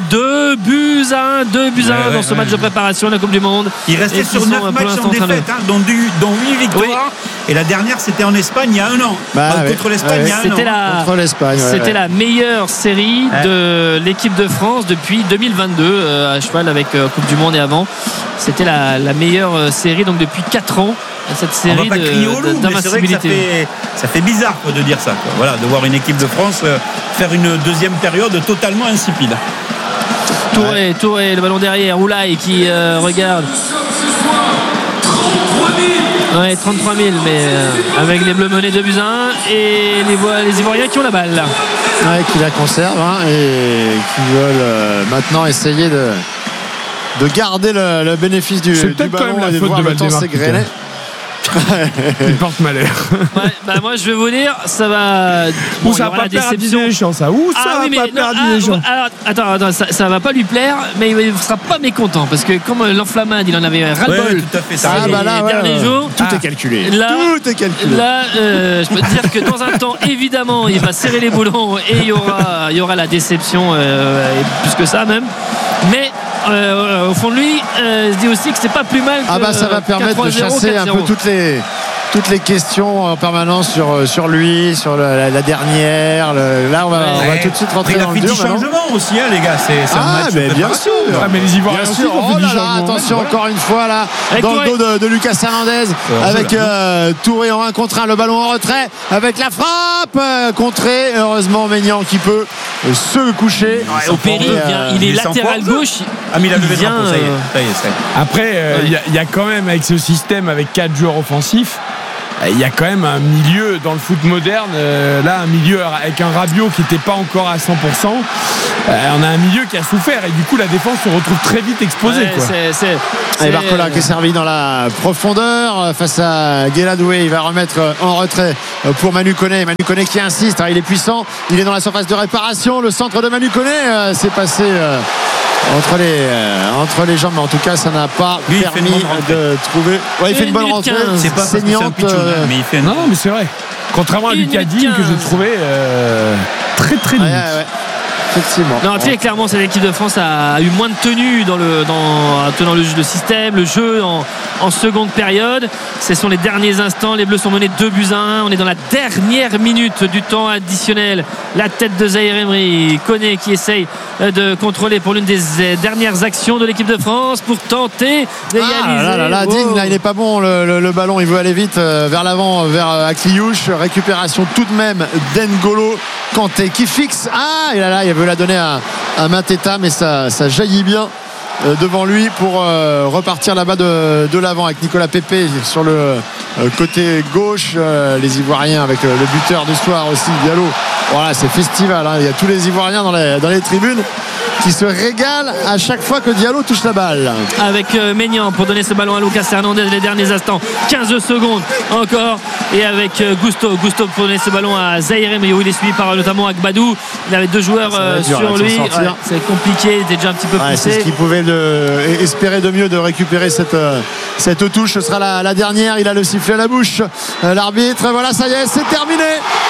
2-1 dans ce match de préparation de la Coupe du Monde. Il restait sur 9 matchs sans défaite, dont 8 victoires. Oui. Et la dernière, c'était en Espagne il y a un an. Contre l'Espagne il y a un an. Contre l'Espagne. C'était la meilleure série de l'équipe de France depuis 2022, à cheval avec Coupe du Monde et avant. C'était la meilleure série donc depuis 4 ans. Cette série d'invincibilité. Ça fait bizarre de dire ça. Voilà, de voir une équipe de France faire une deuxième période totalement insipide. Touré, le ballon derrière. Oulaï qui regarde. 33 000, mais avec les Bleus menés 2-1 et les Ivoiriens qui ont la balle. Qui la conservent et qui veulent maintenant essayer de garder le bénéfice du ballon et de voir le temps s'égrener. Il porte malheur. Moi je vais vous dire, ça va. Où ça va pas plaire à Didier Deschamps, ça. Où ça va pas plaire à Didier Deschamps. Attends, ça va pas lui plaire, mais il ne sera pas mécontent parce que comme l'enflammade, il en avait ras-le-bol. Tout à fait. Les derniers jours. Tout est calculé. Là, je peux te dire que dans un temps, évidemment, il va serrer les boulons et il y aura la déception, et plus que ça même. Mais au fond de lui, il se dit aussi que c'est pas plus mal. Ça va permettre de chasser 4-0. Un peu toutes les questions en permanence sur lui, sur la dernière. Là, on va tout de suite rentrer dans le dur. Il a fait 10 changements aussi, les gars. C'est un match bien sûr. Mais les Ivoiriens aussi ont fait 10 changements. Attention, encore une fois, là, dans le dos de Lucas Hernandez, avec Touré en 1 contre 1. Le ballon en retrait, avec la frappe contrée. Heureusement, Maignan qui peut se coucher. Opéry, il est latéral gauche. Ah, mais il a levé le drapeau, ça y est. Après, il y a quand même, avec ce système, avec 4 joueurs offensifs, il y a quand même un milieu dans le foot moderne, là un milieu avec un Rabiot qui n'était pas encore à 100%, on a un milieu qui a souffert et du coup la défense se retrouve très vite exposée. Et Barcola qui est servi dans la profondeur face à Guéladoué, il va remettre en retrait pour Manu Koné qui insiste, il est puissant, il est dans la surface de réparation, le centre de Manu Koné s'est passé entre les jambes, mais en tout cas ça n'a pas permis de trouver. Il fait une bonne rentrée, c'est pas saignante, mais il fait non mais c'est vrai, contrairement à Lucas Digne que je trouvais très très limite. Effectivement. Non, très clairement, cette équipe de France a eu moins de tenue dans le système, le jeu en seconde période. Ce sont les derniers instants. Les Bleus sont menés 2-1. On est dans la dernière minute du temps additionnel. La tête de Zahir Emery, Koné qui essaye de contrôler pour l'une des dernières actions de l'équipe de France pour tenter d'égaliser. Digne, il n'est pas bon. Le ballon, il veut aller vite vers l'avant, vers Akliouche. Récupération tout de même d'Engolo Kanté qui fixe. Il veut la donner à Mateta, mais ça jaillit bien devant lui pour repartir là-bas de l'avant avec Nicolas Pepe sur le côté gauche. Les Ivoiriens avec le buteur du soir aussi, Diallo. Voilà, c'est festival, il y a tous les Ivoiriens dans les tribunes qui se régalent à chaque fois que Diallo touche la balle. Avec Maignan pour donner ce ballon à Lucas Hernandez, les derniers instants, 15 secondes encore, et avec Gusto pour donner ce ballon à Zahir Emery, où il est suivi par notamment Agbadou. Il avait 2 joueurs sur lui, c'est compliqué, il était déjà un petit peu poussé. C'est ce qu'il pouvait espérer de mieux, de récupérer cette touche. Ce sera la dernière, il a le sifflet à la bouche, l'arbitre. Voilà, ça y est, c'est terminé.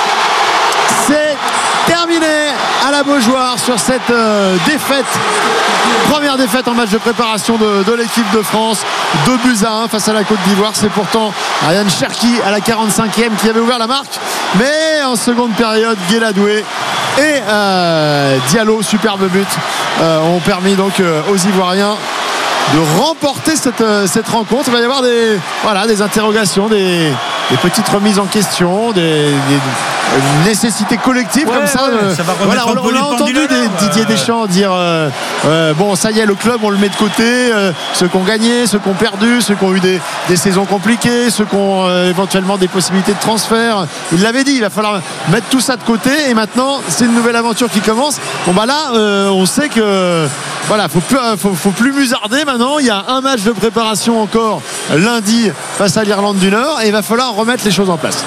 C'est terminé à la Beaujoire sur cette défaite, première défaite en match de préparation de l'équipe de France, 2-1 face à la Côte d'Ivoire. C'est pourtant Ryan Cherki à la 45e qui avait ouvert la marque, mais en seconde période Guéladoué et Diallo, superbe but, ont permis donc aux Ivoiriens de remporter cette rencontre. Il va y avoir des interrogations, des petites remises en question, des nécessités collectives comme ça. On a entendu Didier Deschamps dire bon, ça y est, le club on le met de côté, ceux qui ont gagné, ceux qui ont perdu, ceux qui ont eu des saisons compliquées, ceux qui ont éventuellement des possibilités de transfert. Il l'avait dit, il va falloir mettre tout ça de côté, et maintenant c'est une nouvelle aventure qui commence. Bon là on sait que faut plus musarder maintenant. Il y a un match de préparation encore lundi face à l'Irlande du Nord, et il va falloir remettre les choses en place.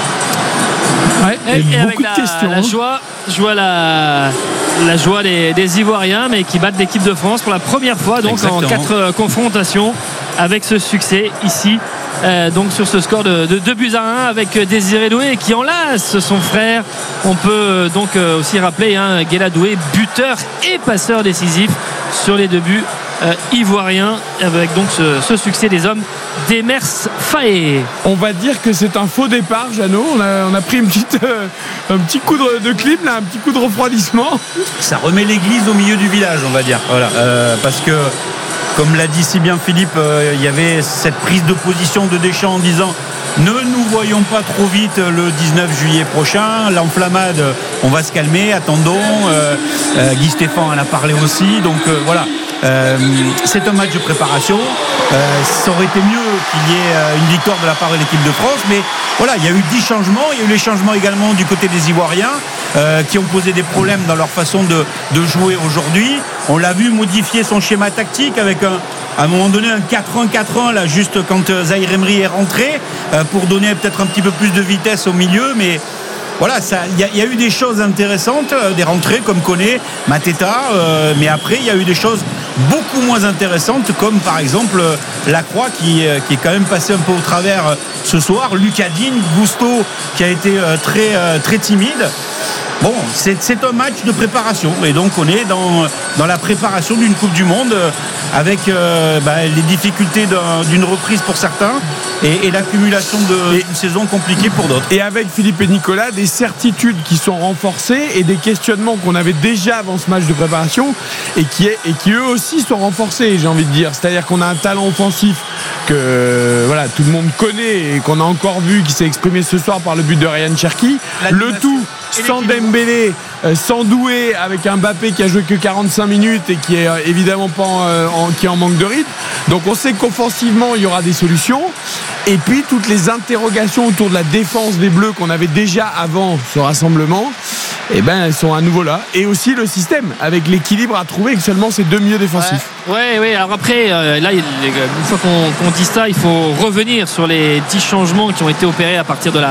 Et avec la joie des Ivoiriens, mais qui battent l'équipe de France pour la première fois donc. Exactement. En 4 confrontations, avec ce succès ici, donc sur ce score de 2-1 avec Désiré Doué qui enlace son frère. On peut donc aussi rappeler Guéladoué, buteur et passeur décisif sur les 2 buts ivoiriens, avec donc ce succès des hommes d'Emers Faé. On va dire que c'est un faux départ, Jeannot. On a pris un petit coup de clim là, un petit coup de refroidissement. Ça remet l'église au milieu du village, on va dire. Voilà, parce que comme l'a dit si bien Philippe, il y avait cette prise de position de Deschamps en disant: ne nous voyons pas trop vite le 19 juillet prochain, l'enflammade, on va se calmer, attendons. Guy Stéphane en a parlé aussi, donc voilà. C'est un match de préparation. Ça aurait été mieux qu'il y ait une victoire de la part de l'équipe de France, mais voilà, il y a eu 10 changements. Il y a eu les changements également du côté des Ivoiriens qui ont posé des problèmes dans leur façon de jouer aujourd'hui. On l'a vu modifier son schéma tactique avec à un moment donné un 4-1-4-1 là, juste quand Zahir Emery est rentré, pour donner peut-être un petit peu plus de vitesse au milieu, mais voilà, il y a eu des choses intéressantes, des rentrées comme Koné, Mateta, mais après il y a eu des choses beaucoup moins intéressantes, comme par exemple Lacroix qui est quand même passé un peu au travers ce soir, Lucas Digne, Gusto qui a été très timide. Bon, c'est un match de préparation, et donc on est dans la préparation d'une Coupe du Monde avec les difficultés d'une reprise pour certains et l'accumulation d'une saison compliquée pour d'autres. Et avec Philippe et Nicolas, des certitudes qui sont renforcées et des questionnements qu'on avait déjà avant ce match de préparation et qui eux aussi sont renforcés, j'ai envie de dire. C'est-à-dire qu'on a un talent offensif que tout le monde connaît et qu'on a encore vu, qui s'est exprimé ce soir par le but de Ryan Cherki. Le tout sans Dembélé, sans Doué, avec un Mbappé qui a joué que 45 minutes et qui est évidemment pas qui est en manque de rythme. Donc on sait qu'offensivement il y aura des solutions. Et puis toutes les interrogations autour de la défense des Bleus qu'on avait déjà avant ce rassemblement, eh ben elles sont à nouveau là. Et aussi le système avec l'équilibre à trouver avec seulement ces deux milieux défensifs. Ouais. Alors après, là, une fois qu'on dit ça, il faut revenir sur les 10 changements qui ont été opérés à partir de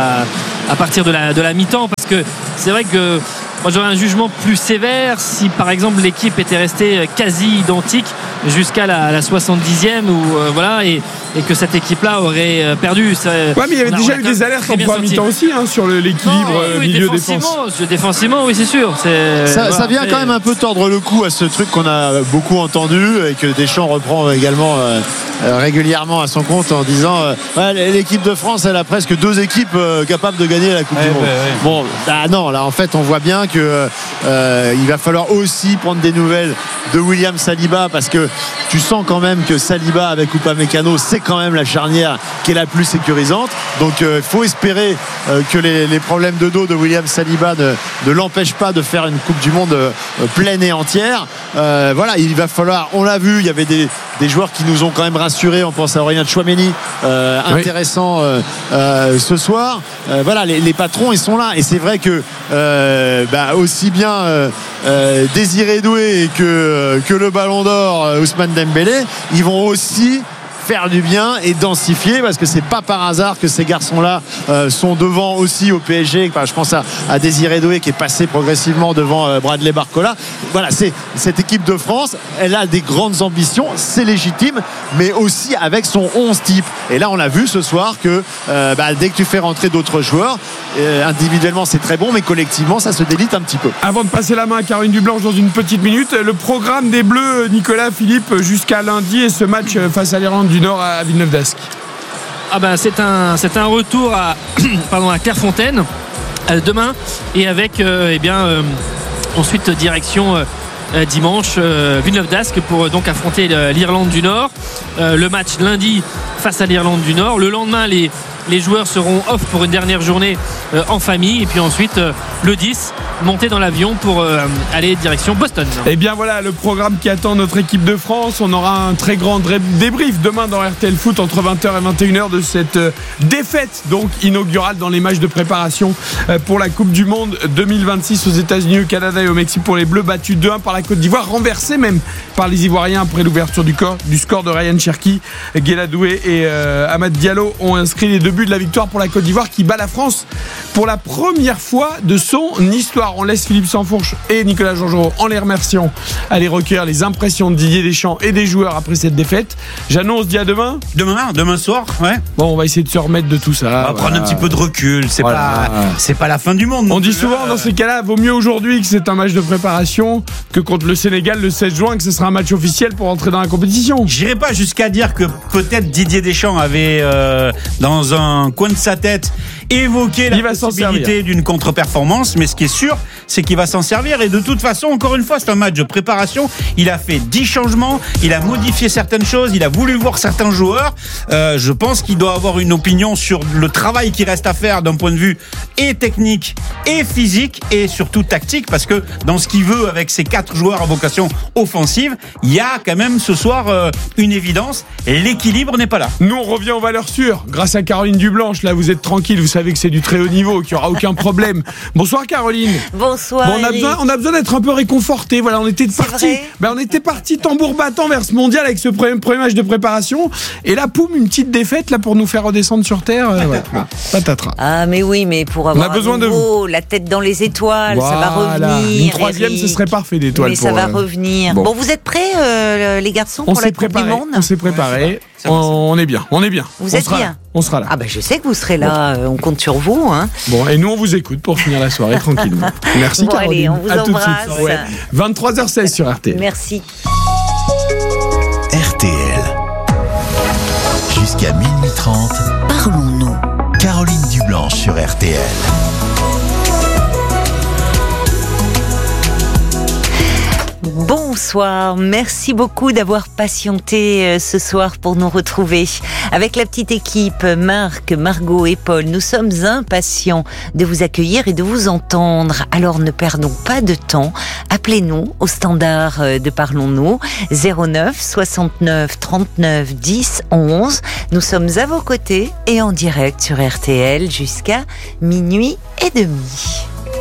la mi-temps, parce que c'est vrai que moi j'aurais un jugement plus sévère si par exemple l'équipe était restée quasi identique jusqu'à la 70e et que cette équipe-là aurait perdu. Ouais, mais il y avait déjà eu des alertes en première mi-temps aussi sur l'équilibre milieu-défense. Défensivement, oui, c'est sûr. Ça vient quand même un peu tordre le cou à ce truc qu'on a beaucoup entendu et que Deschamps reprend également régulièrement à son compte en disant l'équipe de France, elle a presque 2 équipes capables de gagner la Coupe du Monde. Bon, non, là en fait on voit bien que il va falloir aussi prendre des nouvelles de William Saliba, parce que tu sens quand même que Saliba avec Upamecano, c'est quand même la charnière qui est la plus sécurisante. Donc il faut espérer que les problèmes de dos de William Saliba ne l'empêchent pas de faire une Coupe du Monde pleine et entière. Il va falloir, on l'a vu, il y avait des joueurs qui nous ont quand même rassurés. On pense à Aurélien Tchouaméni, intéressant ce soir. Les patrons ils sont là, et c'est vrai que aussi bien Désiré Doué que le Ballon d'Or Ousmane Dembélé, ils vont aussi faire du bien et densifier, parce que c'est pas par hasard que ces garçons-là sont devant aussi au PSG. Je pense à Désiré Doué qui est passé progressivement devant Bradley Barcola. C'est cette équipe de France, elle a des grandes ambitions, c'est légitime, mais aussi avec son 11 type. Et là on a vu ce soir que dès que tu fais rentrer d'autres joueurs, individuellement c'est très bon, mais collectivement ça se délite un petit peu. Avant de passer la main à Caroline Dublanche dans une petite minute, le programme des Bleus, Nicolas, Philippe, jusqu'à lundi, et ce match face à l'Irlande du Nord à Villeneuve d'Ascq. C'est un retour à Clairefontaine demain, et avec ensuite direction dimanche Villeneuve d'Ascq pour donc affronter l'Irlande du Nord. Le match lundi face à l'Irlande du Nord. Le lendemain, les joueurs seront off pour une dernière journée en famille, et puis ensuite le 10 monter dans l'avion pour aller direction Boston. Et bien voilà le programme qui attend notre équipe de France. On aura un très grand débrief demain dans RTL Foot entre 20h et 21h de cette défaite donc inaugurale dans les matchs de préparation pour la Coupe du Monde 2026 aux États-Unis, au Canada et au Mexique pour les Bleus, battus 2-1 par la Côte d'Ivoire, renversés même par les Ivoiriens après l'ouverture du score de Ryan Cherki. Guéla Doué et Amad Diallo ont inscrit les 2 buts de la victoire pour la Côte d'Ivoire, qui bat la France pour la première fois de son histoire. On laisse Philippe Sansfourche et Nicolas Georgerot, en les remerciant, aller recueillir les impressions de Didier Deschamps et des joueurs après cette défaite. Jeannot, on se dit à demain. Demain soir, ouais. Bon, on va essayer de se remettre de tout ça. On va prendre un petit peu de recul. C'est pas la fin du monde. On dit souvent dans ces cas-là, vaut mieux aujourd'hui que c'est un match de préparation que contre le Sénégal le 16 juin, que ce sera un match officiel pour entrer dans la compétition. J'irai pas jusqu'à dire que peut-être Didier Deschamps avait dans un coin de sa tête évoqué la possibilité d'une contre-performance, mais ce qui est sûr, c'est qu'il va s'en servir. Et de toute façon, encore une fois, c'est un match de préparation. Il a fait 10 changements, il a modifié certaines choses, il a voulu voir certains joueurs. Je pense qu'il doit avoir une opinion sur le travail qui reste à faire d'un point de vue et technique et physique et surtout tactique, parce que dans ce qu'il veut avec ses 4 joueurs à vocation offensive, il y a quand même ce soir une évidence, et l'équilibre n'est pas là. Nous on revient aux valeurs sûres grâce à Caroline Dublanche. Là vous êtes tranquille, vous savez que c'est du très haut niveau, qu'il n'y aura aucun problème. Bonsoir Caroline. Bonsoir. Bon, on a besoin d'être un peu réconforté. Voilà, on était parti tambour battant vers ce mondial avec ce premier match de préparation, et là poum, une petite défaite là pour nous faire redescendre sur terre. Patatras. Ah mais oui, mais pour avoir besoin de vous, la tête dans les étoiles, ça va revenir. Une troisième, Eric, ce serait parfait d'étoiles. Mais ça va revenir. Bon, vous êtes prêts les garçons pour la Coupe du Monde? On s'est préparé. On est bien. Vous êtes bien. On sera là. Ah je sais que vous serez là. On compte sur vous. Hein. Bon, et nous on vous écoute pour finir la soirée tranquillement. Merci Caroline. Allez, on vous embrasse. Tout de suite. 23h16 sur RTL. Merci. RTL. Jusqu'à minuit 30. Parlons-nous. Caroline Dublanche sur RTL. Bonsoir bonsoir. Merci beaucoup d'avoir patienté ce soir pour nous retrouver. Avec la petite équipe, Marc, Margot et Paul, nous sommes impatients de vous accueillir et de vous entendre. Alors ne perdons pas de temps. Appelez-nous au standard de Parlons-nous 09 69 39 10 11. Nous sommes à vos côtés et en direct sur RTL jusqu'à minuit et demi.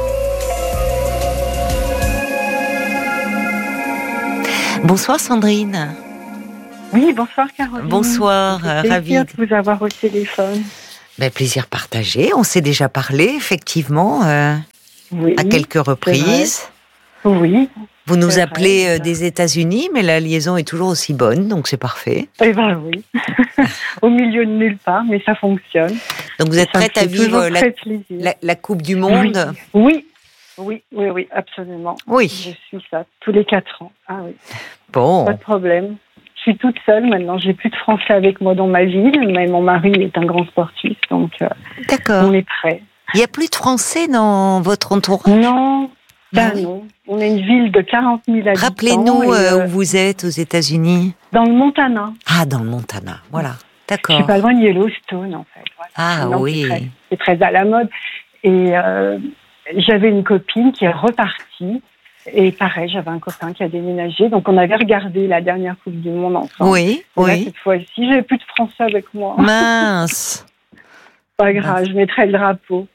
Bonsoir Sandrine. Oui, bonsoir Caroline. Bonsoir, ravie de vous avoir au téléphone. Plaisir partagé. On s'est déjà parlé, effectivement, oui, à quelques reprises. Oui. Vous nous appelez des États-Unis, mais la liaison est toujours aussi bonne, donc c'est parfait. Eh ben oui. Au milieu de nulle part, mais ça fonctionne. Donc vous êtes prête à vivre la Coupe du Monde ? Oui, absolument. Oui. Je suis ça tous les 4 ans. Ah oui. Bon. Pas de problème. Je suis toute seule maintenant. J'ai plus de Français avec moi dans ma ville, mais mon mari est un grand sportif, donc d'accord. On est prêts. Il n'y a plus de Français dans votre entourage ? Non. Non. On est une ville de 40 000 habitants. Rappelez-nous où vous êtes aux États-Unis. Dans le Montana. Ah, dans le Montana. Voilà. D'accord. Je suis pas loin de Yellowstone, en fait. Voilà. Ah non, oui. C'est très à la mode. Et j'avais une copine qui est repartie. Et pareil, j'avais un copain qui a déménagé. Donc, on avait regardé la dernière Coupe du Monde ensemble. Oui, et là, cette fois-ci, j'avais plus de Français avec moi. Mince. Pas grave, je mettrai le drapeau.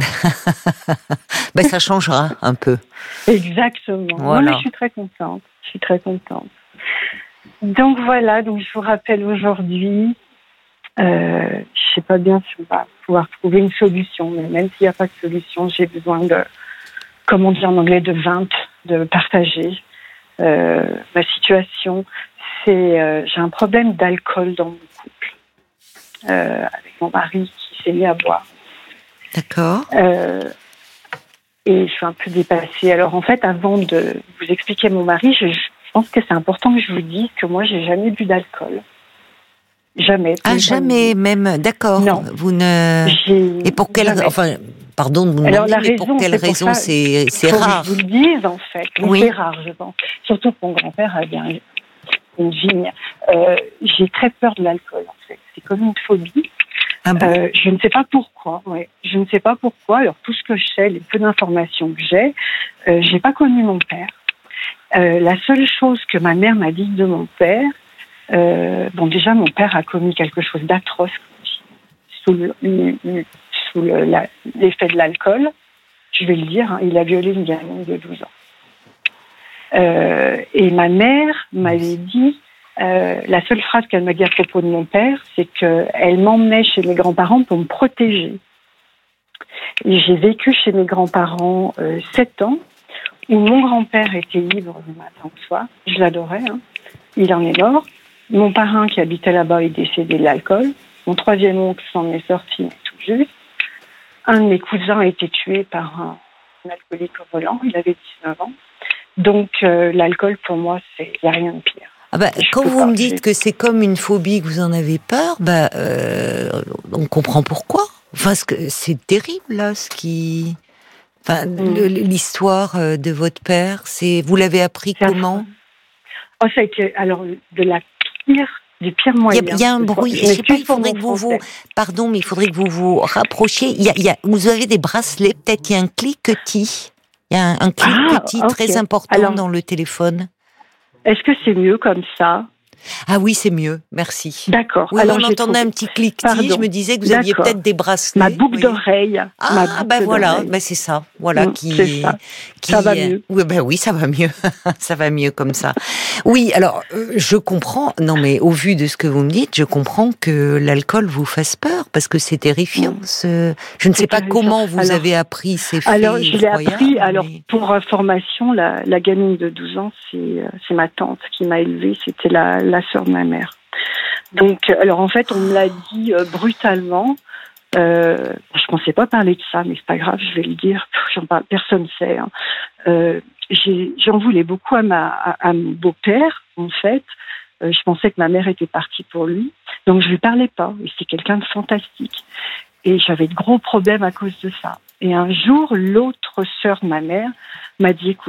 Ça changera un peu. Exactement. Voilà. Non, mais je suis très contente. Donc voilà, donc je vous rappelle aujourd'hui, je sais pas bien si on va pouvoir trouver une solution, mais même s'il n'y a pas de solution, j'ai besoin de, comme on dit en anglais, de partager ma situation. J'ai un problème d'alcool dans mon couple, avec mon mari qui s'est mis à boire. D'accord. Et je suis un peu dépassée. Alors en fait, avant de vous expliquer mon mari, je pense que c'est important que je vous dise que moi, j'ai jamais bu d'alcool. Jamais. Ah, jamais, même. D'accord. Non. Vous ne. Et pour quelle raison ? Enfin, pardon de vous demander, mais pour quelle raison c'est rare ? Que je vous le dise, en fait. Oui. C'est rare, je pense. Surtout que mon grand-père a bien une vigne. J'ai très peur de l'alcool, en fait. C'est comme une phobie. Ah bon. Je ne sais pas pourquoi. Ouais. Je ne sais pas pourquoi. Alors, tout ce que je sais, les peu d'informations que j'ai pas connu mon père. La seule chose que ma mère m'a dit de mon père, déjà, mon père a commis quelque chose d'atroce sous l'effet de l'alcool. Je vais le dire, hein, il a violé une gamine de 12 ans. Et ma mère m'avait dit, la seule phrase qu'elle m'a dit à propos de mon père, c'est qu'elle m'emmenait chez mes grands-parents pour me protéger. Et j'ai vécu chez mes grands-parents 7 ans, où mon grand-père était ivre du matin au soir. Je l'adorais, hein. Il en est mort. Mon parrain qui habitait là-bas est décédé de l'alcool. Mon troisième oncle s'en est sorti, mais tout juste. Un de mes cousins a été tué par un alcoolique au volant. Il avait 19 ans. Donc, l'alcool, pour moi, il n'y a rien de pire. Quand vous me dites que c'est comme une phobie, que vous en avez peur, on comprend pourquoi. Enfin, c'est terrible, là, l'histoire de votre père. Vous l'avez appris comment ? Ça a été, alors, du pire moyen. Il y a un bruit. Je sais pas, il faudrait que pardon, mais il faudrait que vous vous rapprochiez. Vous avez des bracelets, peut-être il y a un cliquetis. Il y a un cliquetis très important dans le téléphone. Est-ce que c'est mieux comme ça ? Ah oui, c'est mieux, merci. D'accord. Oui, alors on entendait un petit cliquetis, je me disais que vous aviez peut-être des bracelets. Ma boucle d'oreille. Voilà, c'est ça. Voilà, c'est ça. Ça va mieux. Oui, ça va mieux. Ça va mieux comme ça. Oui, alors, je comprends, non mais au vu de ce que vous me dites, je comprends que l'alcool vous fasse peur, parce que c'est terrifiant. Je ne sais pas comment vous avez appris ces faits. Alors, je l'ai appris, pour information, la gamine de 12 ans, c'est ma tante qui m'a élevée, c'était la sœur de ma mère. Donc, alors en fait, on me l'a dit brutalement. Je pensais pas parler de ça, mais c'est pas grave, je vais le dire. J'en parle, personne sait. Hein. J'en voulais beaucoup à mon beau-père, en fait. Je pensais que ma mère était partie pour lui, donc je lui parlais pas. Et c'est quelqu'un de fantastique. Et j'avais de gros problèmes à cause de ça. Et un jour, l'autre sœur de ma mère m'a dit, écoute,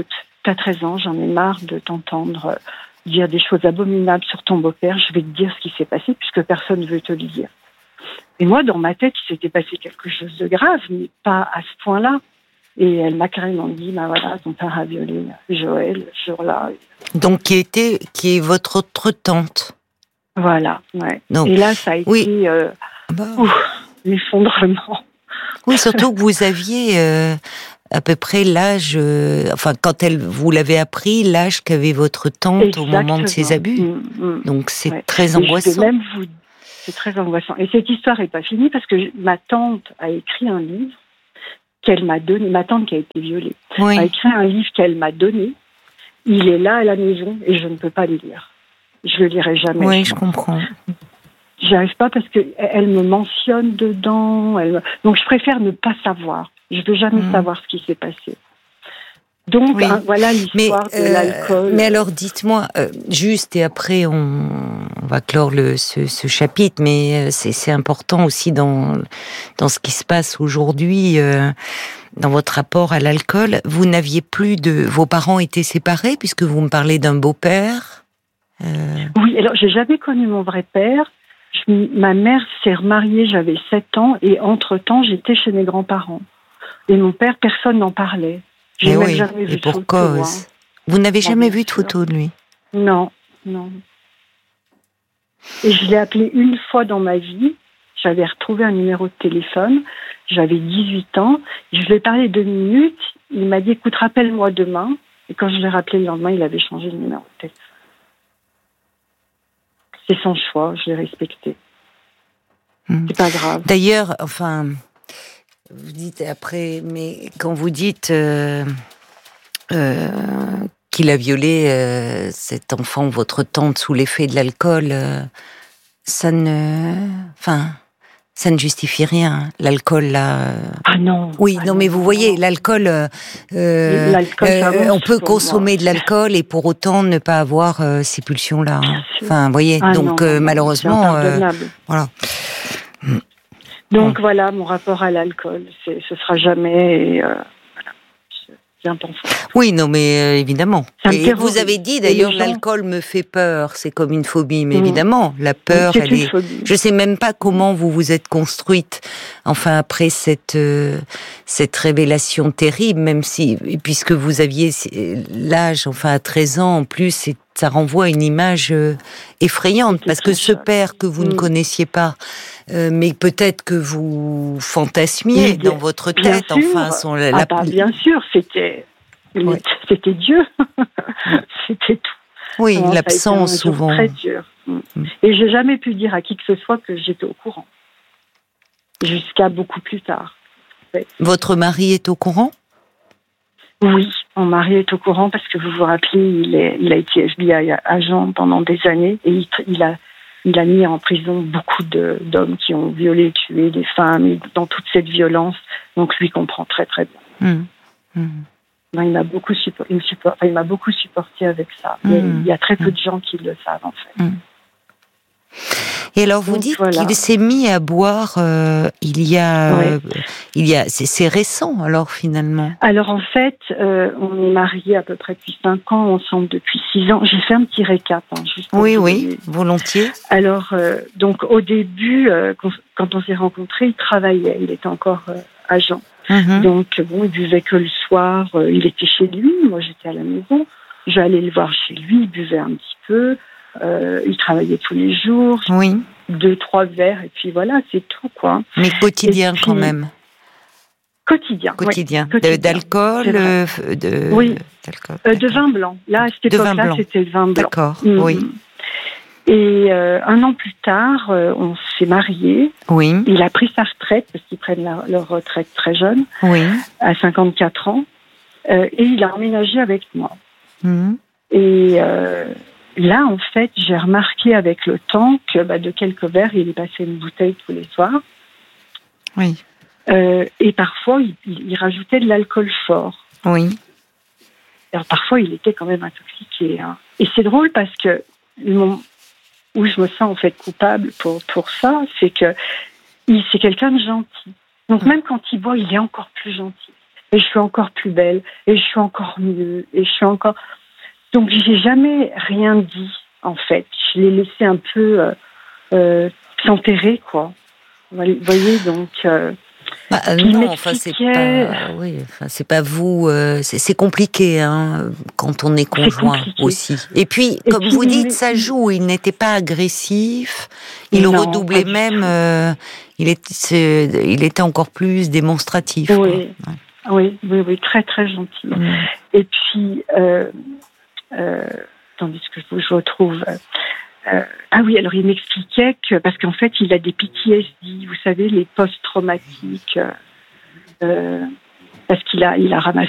t'as 13 ans, j'en ai marre de t'entendre dire des choses abominables sur ton beau-père, je vais te dire ce qui s'est passé puisque personne ne veut te le dire. Et moi, dans ma tête, il s'était passé quelque chose de grave, mais pas à ce point-là. Et elle m'a carrément dit, voilà, ton père a violé Joël ce jour-là. Donc, qui est votre autre tante. Voilà, ouais. Donc, et là, ça a été l'effondrement. Oui, surtout que vous aviez à peu près l'âge, quand vous l'avez appris, l'âge qu'avait votre tante Exactement. au moment de ses abus. Donc c'est très angoissant. C'est très angoissant. Et cette histoire n'est pas finie parce que ma tante a écrit un livre qu'elle m'a donné. Ma tante qui a été violée a écrit un livre qu'elle m'a donné. Il est là à la maison et je ne peux pas le lire. Je le lirai jamais. Oui, je comprends. J'y arrive pas parce qu'elle me mentionne dedans. Donc je préfère ne pas savoir. Je ne veux jamais savoir ce qui s'est passé. Donc voilà l'histoire de l'alcool. Mais alors dites-moi, juste et après on va clore ce chapitre, mais c'est important aussi dans ce qui se passe aujourd'hui, dans votre rapport à l'alcool. Vous n'aviez plus vos parents étaient séparés puisque vous me parlez d'un beau-père. Oui, alors j'ai jamais connu mon vrai père. Ma mère s'est remariée, j'avais 7 ans et entre-temps j'étais chez mes grands-parents. Et mon père, personne n'en parlait. J'ai même jamais vu de photo. Cause. Vous n'avez jamais vu de photo de lui? Non. Et je l'ai appelé une fois dans ma vie. J'avais retrouvé un numéro de téléphone. J'avais 18 ans. Je lui ai parlé 2 minutes. Il m'a dit, écoute, rappelle-moi demain. Et quand je l'ai rappelé le lendemain, il avait changé de numéro de téléphone. C'est son choix, je l'ai respecté. C'est pas grave. D'ailleurs, vous dites après, mais quand vous dites qu'il a violé cet enfant, votre tante, sous l'effet de l'alcool, ça ne justifie rien. L'alcool, là. Ah non. Oui, non, mais vous voyez, l'alcool, on peut consommer de l'alcool et pour autant ne pas avoir ces pulsions-là. Vous voyez. Donc, malheureusement, voilà. Donc voilà, mon rapport à l'alcool, ce sera jamais. C'est important. Oui, non, mais évidemment. Et vous avez dit d'ailleurs, l'alcool me fait peur, c'est comme une phobie, mais évidemment, la peur, c'est une phobie. Je sais même pas comment vous vous êtes construite. Après cette révélation terrible, même si, puisque vous aviez l'âge, à 13 ans en plus, ça renvoie à une image effrayante, parce que ce père que vous ne connaissiez pas, mais peut-être que vous fantasmiez dans votre tête, bien sûr, c'était Dieu, c'était tout. Oui, l'absence souvent. Très dur. Et j'ai jamais pu dire à qui que ce soit que j'étais au courant, jusqu'à beaucoup plus tard. Votre mari est au courant? Oui, mon mari est au courant parce que vous vous rappelez, il a été FBI agent pendant des années et il a mis en prison beaucoup d'hommes qui ont violé, tué des femmes, et dans toute cette violence. Donc lui comprend très très bien. Il m'a beaucoup supporté avec ça. Il y a très peu de gens qui le savent en fait. Et alors vous dites qu'il s'est mis à boire c'est récent alors finalement. Alors en fait, on est mariés à peu près depuis 5 ans, ensemble depuis 6 ans. J'ai fait un petit récap. Oui, volontiers. Alors donc au début, quand on s'est rencontrés, il travaillait, il était encore agent. Donc il buvait que le soir, il était chez lui, moi j'étais à la maison. J'allais le voir chez lui, il buvait un petit peu. Il travaillait tous les jours, 2-3 verres, et puis voilà, c'est tout, quoi. Mais quotidien puis, quand même. Quotidien. D'alcool, de vin blanc. Là, à cette époque-là, c'était le vin blanc. D'accord, oui. Et 1 an plus tard, on s'est mariés. Oui. Il a pris sa retraite, parce qu'ils prennent leur retraite très jeune, à 54 ans, et il a emménagé avec moi. Et là, en fait, j'ai remarqué avec le temps que de quelques verres, il est passé une bouteille tous les soirs. Oui. Et parfois, il rajoutait de l'alcool fort. Oui. Alors, parfois, il était quand même intoxiqué. Et c'est drôle parce que où je me sens en fait coupable pour ça, c'est que c'est quelqu'un de gentil. Donc, même quand il boit, il est encore plus gentil. et je suis encore plus belle, et je suis encore mieux, et je suis encore... Donc, j'ai jamais rien dit, en fait. Je l'ai laissé un peu s'enterrer, quoi. Vous voyez, donc... non, enfin c'est pas vous. C'est compliqué hein, quand on est conjoint aussi. Et puis, comme vous dites, ça joue. Il n'était pas agressif. Il redoublait même. Il était encore plus démonstratif. Oui, oui, très très gentil. Et puis, tandis que je retrouve. Ah oui, alors il m'expliquait que, parce qu'en fait, il a des PTSD, vous savez, les post-traumatiques, parce qu'il a ramassé